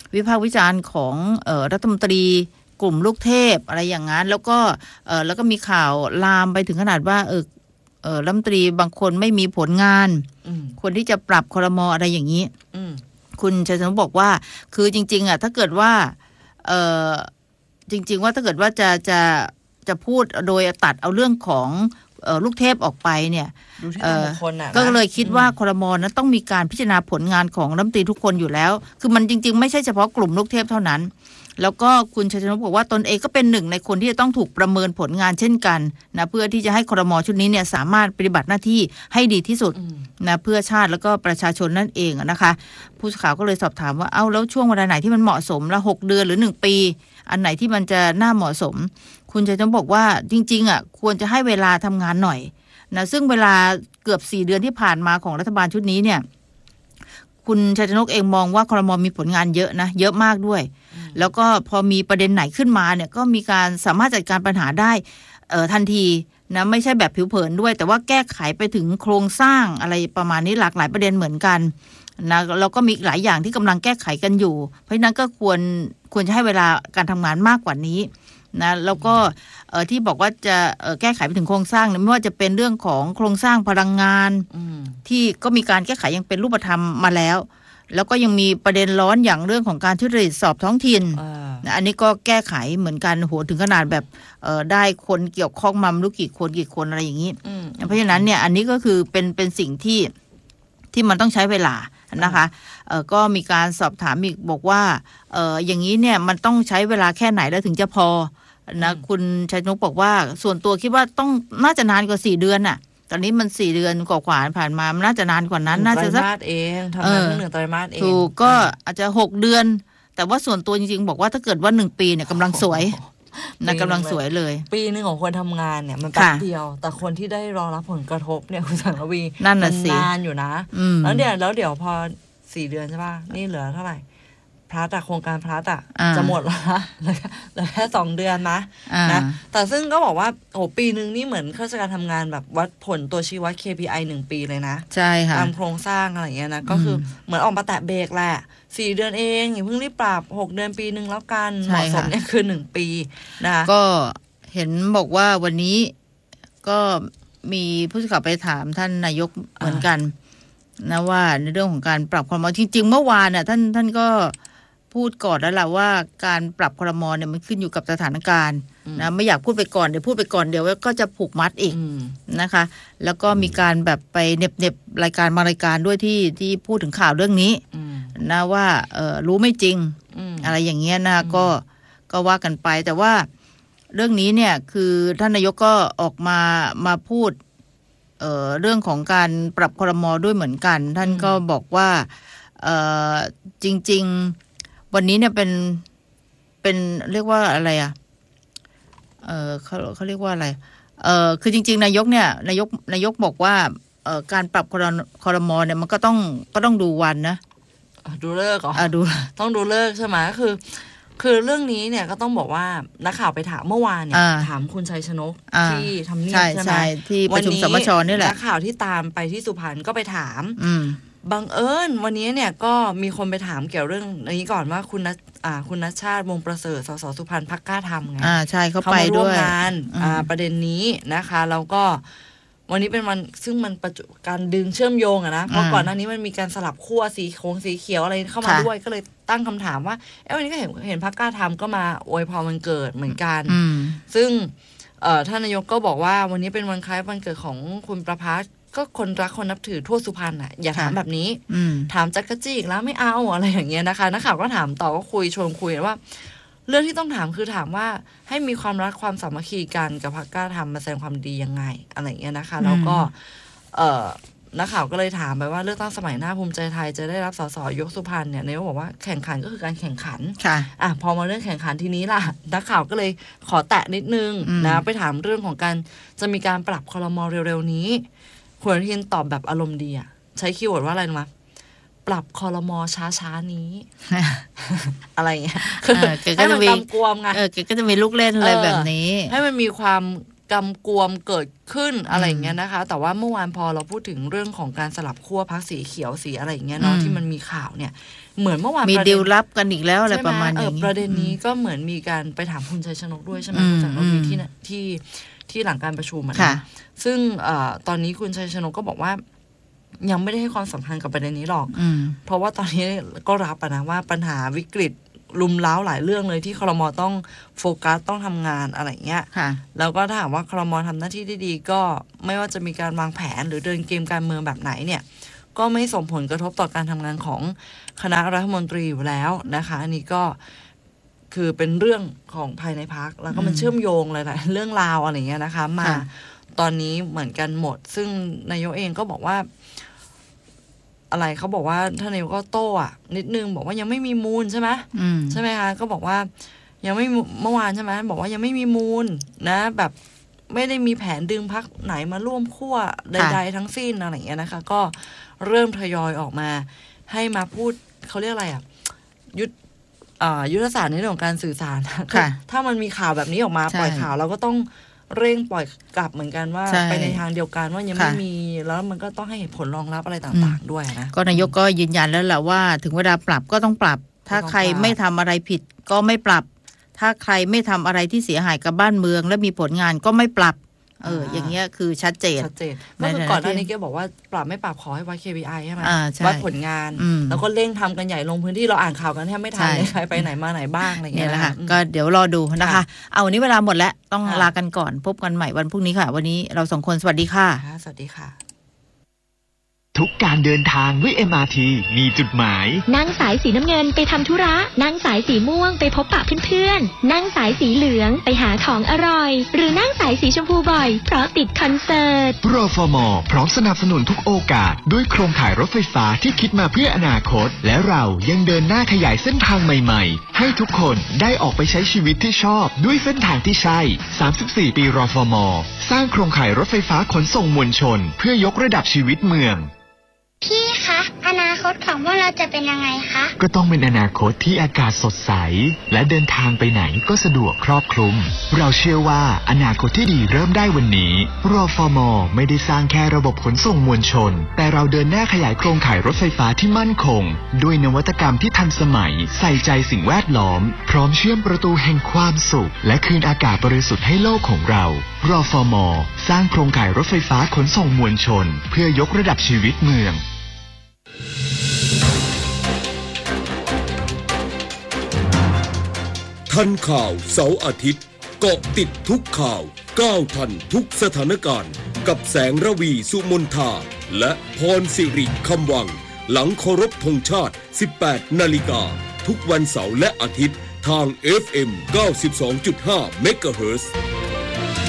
[SPEAKER 1] วิพากษ์วิจารณ์ของเอ่อรัฐมนตรีกลุ่มลูกเทพอะไรอย่างนั้นแล้วก็เอ่อแล้วก็มีข่าวลามไปถึงขนาดว่าเออเอ่อรัฐมนตรีบางคนไม่มีผลงานคนที่จะปรับครม.อะไรอย่างนี้คุณชัยชนะบอกว่าคือจริงๆอ่ะถ้าเกิดว่าเอ่อจริงๆว่าถ้าเกิดว่าจะจะจะพูดโดยตัดเอาเรื่องของเอ่อลูกเทพออกไปเนี่ยก็เลยคิดว่าครม.นั้นต้องมีการพิจารณาผลงานของรัฐมนตรีทุกคนอยู่แล้วคือมันจริงๆไม่ใช่เฉพาะกลุ่มลูกเทพเท่านั้นแล้วก็คุณชัยชนะบอกว่าตนเองก็เป็นหนึ่งในคนที่จะต้องถูกประเมินผลงานเช่นกันนะเพื่อที่จะให้ครม.ชุดนี้เนี่ยสามารถปฏิบัติหน้าที่ให้ดีที่สุดนะเพื่อชาติแล้วก็ประชาชนนั่นเองนะคะผู้สื่อข่าวก็เลยสอบถามว่าเอ้าแล้วช่วงเวลาไหนที่มันเหมาะสมละหกเดือนหรือหนึ่งปีอันไหนที่มันจะน่าเหมาะสมคุณชัยชนะบอกว่าจริงๆอ่ะควรจะให้เวลาทำงานหน่อยนะซึ่งเวลาเกือบสี่เดือนที่ผ่านมาของรัฐบาลชุดนี้เนี่ยคุณชัยชนกเองมองว่าครม.มีผลงานเยอะนะเยอะมากด้วยแล้วก็พอมีประเด็นไหนขึ้นมาเนี่ยก็มีการสามารถจัดการปัญหาได้เอ่อทันทีนะไม่ใช่แบบผิวเผินด้วยแต่ว่าแก้ไขไปถึงโครงสร้างอะไรประมาณนี้หลากหลายประเด็นเหมือนกันนะแล้วก็มีหลายอย่างที่กำลังแก้ไขกันอยู่เพราะฉะนั้นก็ควรควรจะให้เวลาการทำงานมากกว่านี้นะแล้วก็เอ่อที่บอกว่าจะเอ่อแก้ไขไปถึงโครงสร้างเนี่ยไม่ว่าจะเป็นเรื่องของโครงสร้างพลังงานที่ก็มีการแก้ไขยังเป็นรูปธรรมมาแล้วแล้วก็ยังมีประเด็นร้อนอย่างเรื่องของการทุจริตสอบท้องถิ่นนะอันนี้ก็แก้ไขเหมือนกันโหถึงขนาดแบบเอ่อได้คนเกี่ยวข้องมาไม่รู้กี่คนกี่คนอะไรอย่างนี้เพราะฉะนั้นเนี่ยอันนี้ก็คือเป็นเป็นสิ่งที่ที่มันต้องใช้เวลานะคะเอ่อก็มีการสอบถามอีกบอกว่าเอ่ออย่างนี้เนี่ยมันต้องใช้เวลาแค่ไหนแล้วถึงจะพอนะคุณชัยนกบอกว่าส่วนตัวคิดว่าต้องน่าจะนานกว่าสี่เดือนน่ะตอนนี้มันสี่เดือนกว่าๆผ่านมามันน่าจะนานกว่านั้นน่าจะสักไตรมาส
[SPEAKER 2] เองทำงานเรื่องหนึ่งไตรมาสเอง
[SPEAKER 1] ถูกก็อาจจะหกเดือนแต่ว่าส่วนตัวจริงๆบอกว่าถ้าเกิดว่าหนึ่งปีเนี่ยกำลังสวยนะกำลังสวยเลย
[SPEAKER 2] ปีนึงของคนทำงานเนี่ยมันแป๊บเดียวแต่คนที่ได้รองรับผลกระทบเนี่ยคุณสังรวี
[SPEAKER 1] นั่นน่ะสิ
[SPEAKER 2] นานอยู่นะแล้วเดี๋ยวแล้วเดี๋ยวพอสี่เดือนใช่ป่ะนี่เหลือเท่าไหร่พลัสอะโครงการพลัสอะจะหมดแล้วนะเหลือแค่สองเดือนนะนะแต่ซึ่งก็บอกว่าโอ้ปีนึงนี่เหมือนข้าราชการทำงานแบบวัดผลตัวชี้วัด เค พี ไอ หนึ่งปีเลยนะ
[SPEAKER 1] ใช่ค่ะ
[SPEAKER 2] ตามโครงสร้างอะไรอย่างเงี้ยนะก็คือเหมือนออกมาแตะเบรกแหละสี่เดือนเองอย่าเพิ่งรีบปรับหกเดือนปีนึงแล้วกันเหมาะสมเนี่ยคือหนึ่งปีนะ
[SPEAKER 1] ก็เห็นบอกว่าวันนี้ก็มีผู้สื่อข่าวไปถามท่านนายกเหมือนกันนะว่าในเรื่องของการปรับครม.จริงๆเมื่อวานน่ะท่านท่านก็พูดก่อนแล้วล่ะว่าการปรับครม.เนี่ยมันขึ้นอยู่กับสถานการณ์นะไม่อยากพูดไปก่อนเดี๋ยวพูดไปก่อนเดี๋ยวก็จะผูกมัดอีกนะคะแล้วก็มีการแบบไปเน็บเน็บรายการมารายการด้วยที่ที่พูดถึงข่าวเรื่องนี้นะว่าเออรู้ไม่จริงอะไรอย่างเงี้ยนะก็ก็ว่ากันไปแต่ว่าเรื่องนี้เนี่ยคือท่านนายกก็ออกมามาพูดเอ่อเรื่องของการปรับครม.ด้วยเหมือนกันท่านก็บอกว่าเอ่อจริงๆวันนี้เนี่ยเป็นเป็นเรียกว่าอะไรอ่ะเออเขาเขาเรียกว่าอะไรเออคือจริงๆนายกเนี่ยนายกนายกบอกว่าเอ่อการปรับครม.เนี่ยมันก็ต้องก็ต้องดูวันนะ
[SPEAKER 2] ดูเลิกเหรอ
[SPEAKER 1] อ่าดู
[SPEAKER 2] ต้องดูเลิกใช่ไหมคือคือเรื่องนี้เนี่ยก็ต้องบอกว่านักข่าวไปถามเมื่อวานเนี่ยถามคุณชัยชนกที่ทำเนียบใช่ไหม
[SPEAKER 1] ที่ประชุมสมชนี่แหละ
[SPEAKER 2] นักข่าวที่ตามไปที่สุพรรณก็ไปถามบังเอิญวันนี้เนี่ยก็มีคนไปถามเกี่ยวเรื่องนี้ก่อนว่าคุณนัทอ่าคุณณัชชาติวงประเสริฐสสสุพรรณพรรคกล้าทำไง
[SPEAKER 1] อ่าใช่เขาไปด้วย
[SPEAKER 2] เขามาร่วมงานอ่าประเด็นนี้นะคะแล้วก็วันนี้เป็นวันซึ่งมันประจุการดึงเชื่อมโยงอะนะเพราะก่อนหน้านี้มันมีการสลับขั้วสีโค้งสีเขียวอะไรเข้ามาด้วยก็เลยตั้งคำถามว่าเอ้วันนี้ก็เห็นเห็นพรรคกล้าทำก็มาอวยพรวันเกิดเหมือนกันซึ่งท่านนายกก็บอกว่าวันนี้เป็นวันคล้ายวันเกิดของคุณประภาสก็คนรักคนนับถือทั่วสุพรรณอ่ะอย่าถามแบบนี้ถามจักรจี้อีกแล้วไม่เอาอะไรอย่างเงี้ยนะคะนักข่าวก็ถามต่อก็คุยชวนคุยว่าเรื่องที่ต้องถามคือถามว่าให้มีความรักความสามัคคีกันกับพรรคกล้าทำมาแสดงความดียังไงอะไรอย่างเงี้ยนะคะแล้วก็เอ่อนักข่าวก็เลยถามไปว่าเลือกตั้งสมัยหน้าภูมิใจไทยจะได้รับสสยกสุพรรณเนี่ยนายกบอกว่าแข่งขันก็คือการแข่งขัน
[SPEAKER 1] ค่ะ
[SPEAKER 2] อ่ะพอมาเรื่องแข่งขันทีนี้ล่ะนักข่าวก็เลยขอแตะนิดนึงนะไปถามเรื่องของการจะมีการปรับครม.เร็วๆนี้คุณอนุทินตอบแบบอารมณ์ดีอ่ะใช้คีย์เวิร์ดว่าอะไรรู้ไหมปรับครม.ช้าๆนี้ อะไรเงี้ยให้มันกำกวมไง
[SPEAKER 1] เออก็จะมีลูกเล่นอะไรแบบนี้
[SPEAKER 2] ให้มันมีความกำกวมเกิดขึ้นอะไรอย่างเงี้ยนะคะแต่ว่าเมื่อวานพอเราพูดถึงเรื่องของการสลับขั้วพรรคสีเขียวสีอะไรอย่างเงี้ยเนาะที่มันมีข่าวเนี่ยเหมือนเมื่อวาน
[SPEAKER 1] มีดีลลับกันอีกแล้วอะไรประมาณนี้
[SPEAKER 2] ประเด็นนี้ก็เหมือนมีการไปถามคุณชัยชนกด้วยใช่ไหมคุณจักรนวีที่ที่ที่หลังการประชุมนะซึ่งตอนนี้คุณชัยชนกก็บอกว่ายังไม่ได้ให้ความสำคัญกับประเด็นนี้หรอกเพราะว่าตอนนี้ก็รับนะว่าปัญหาวิกฤตลุมเล้าหลายเรื่องเลยที่ครม.ต้องโฟกัสต้องทำงานอะไรเงี้ยแล้วก็ถ้าหากว่าครม.ทำหน้าที่ได้ดีก็ไม่ว่าจะมีการวางแผนหรือเดินเกมการเมืองแบบไหนเนี่ยก็ไม่ส่งผลกระทบต่อการทำงานของคณะรัฐมนตรีอยู่แล้วนะคะอันนี้ก็คือเป็นเรื่องของภายในพรรคแล้วก็มันเชื่อมโยงหลายๆเรื่องราวอะไรเงี้ยนะคะมาตอนนี้เหมือนกันหมดซึ่งนายกเองก็บอกว่าอะไรเขาบอกว่าท่านนายกก็โต้อะนิดนึงบอกว่ายังไม่มีมูลใช่ไหมใช่ไหมคะก็บอกว่ายังไม่เมื่อวานใช่ไหมบอกว่ายังไม่มีมูลนะแบบไม่ได้มีแผนดึงพรรคไหนมาร่วมขั้วใดๆทั้งสิ้นอะไรอย่างเงี้ยนะคะก็เริ่มทยอยออกมาให้มาพูดเขาเรียกอะไรอ่ะยุทธยุทธศาสตร์ในเรื่องของการสื่อสารถ้ามันมีข่าวแบบนี้ออกมาปล่อยข่าวเราก็ต้องเร่งปล่อยกลับเหมือนกันว่าไปในทางเดียวกันว่ายังไม่มีแล้วมันก็ต้องให้เหตุผลรองรับอะไรต่างๆด้วยนะ
[SPEAKER 1] ก็นายกก็ยืนยันแล้วแหละว่าถึงเวลาปรับก็ต้องปรับถ้าใครไม่ทำอะไรผิดก็ไม่ปรับถ้าใครไม่ทำอะไรที่เสียหายกับบ้านเมืองและมีผลงานก็ไม่ปรับเอออย่างเงี้ยคือชัดเจน
[SPEAKER 2] ชัดเจนเมื่อก่อนหน้านี้แกบอกว่าปรับไม่ปรับขอให้วัด เค พี ไอ ใช่ไหมวัดผลงานแล้วก็เร่งทำกันใหญ่ลงพื้นที่เราอ่านข่าวกันแทบไม่ทันเลยใครไปไหนมาไหนบ้างอะไรเงี้ยนะคะ
[SPEAKER 1] ก็เดี๋ยวรอดูนะคะเอาวันนี้เวลาหมดแล้วต้องลากันก่อนพบกันใหม่วันพรุ่งนี้ค่ะวันนี้เราสองคนสวัสดีค่ะ
[SPEAKER 2] สวัสดีค่ะ
[SPEAKER 3] ทุกการเดินทางด้วย เอ็ม อาร์ ที มีจุดหมาย
[SPEAKER 4] นั่งสายสีน้ำเงินไปทำธุระนั่งสายสีม่วงไปพบปะเพื่อนๆนั่งสายสีเหลืองไปหาของอร่อยหรือนั่งสายสีชมพูบ่อยเพราะติดคอนเสิร์ต
[SPEAKER 3] รฟม.พร้อมสนับสนุนทุกโอกาสด้วยโครงข่ายรถไฟฟ้าที่คิดมาเพื่ออนาคตและเรายังเดินหน้าขยายเส้นทางใหม่ๆให้ทุกคนได้ออกไปใช้ชีวิตที่ชอบด้วยเส้นทางที่ใช่สามสิบสี่ปีรฟม.สร้างโครงข่ายรถไฟฟ้าขนส่งมวลชนเพื่อยกระดับชีวิตเมือง
[SPEAKER 5] พี่คะอนาคตของพวกเราจะเป็นยังไงคะ
[SPEAKER 3] ก็ต้องเป็นอนาคตที่อากาศสดใสและเดินทางไปไหนก็สะดวกครอบคลุมเราเชื่อว่าอนาคตที่ดีเริ่มได้วันนี้รฟม.ไม่ได้สร้างแค่ระบบขนส่งมวลชนแต่เราเดินหน้าขยายโครงข่ายรถไฟฟ้าที่มั่นคงด้วยนวัตกรรมที่ทันสมัยใส่ใจสิ่งแวดล้อมพร้อมเชื่อมประตูแห่งความสุขและคืนอากาศบริสุทธิ์ให้โลกของเรารฟม.สร้างโครงข่ายรถไฟฟ้าขนส่งมวลชนเพื่อยกระดับชีวิตเมือง
[SPEAKER 6] ทันข่าวเสาร์อาทิตย์เกาะติดทุกข่าวก้าวทันทุกสถานการณ์กับแสงระวีสุมนทาและพรสิริคำวังหลังเคารพธงชาติ สิบแปดนาฬิกาทุกวันเสาร์และอาทิตย์ทาง เอฟ เอ็ม เก้าสิบสองจุดห้า เมกะเฮิรตซ์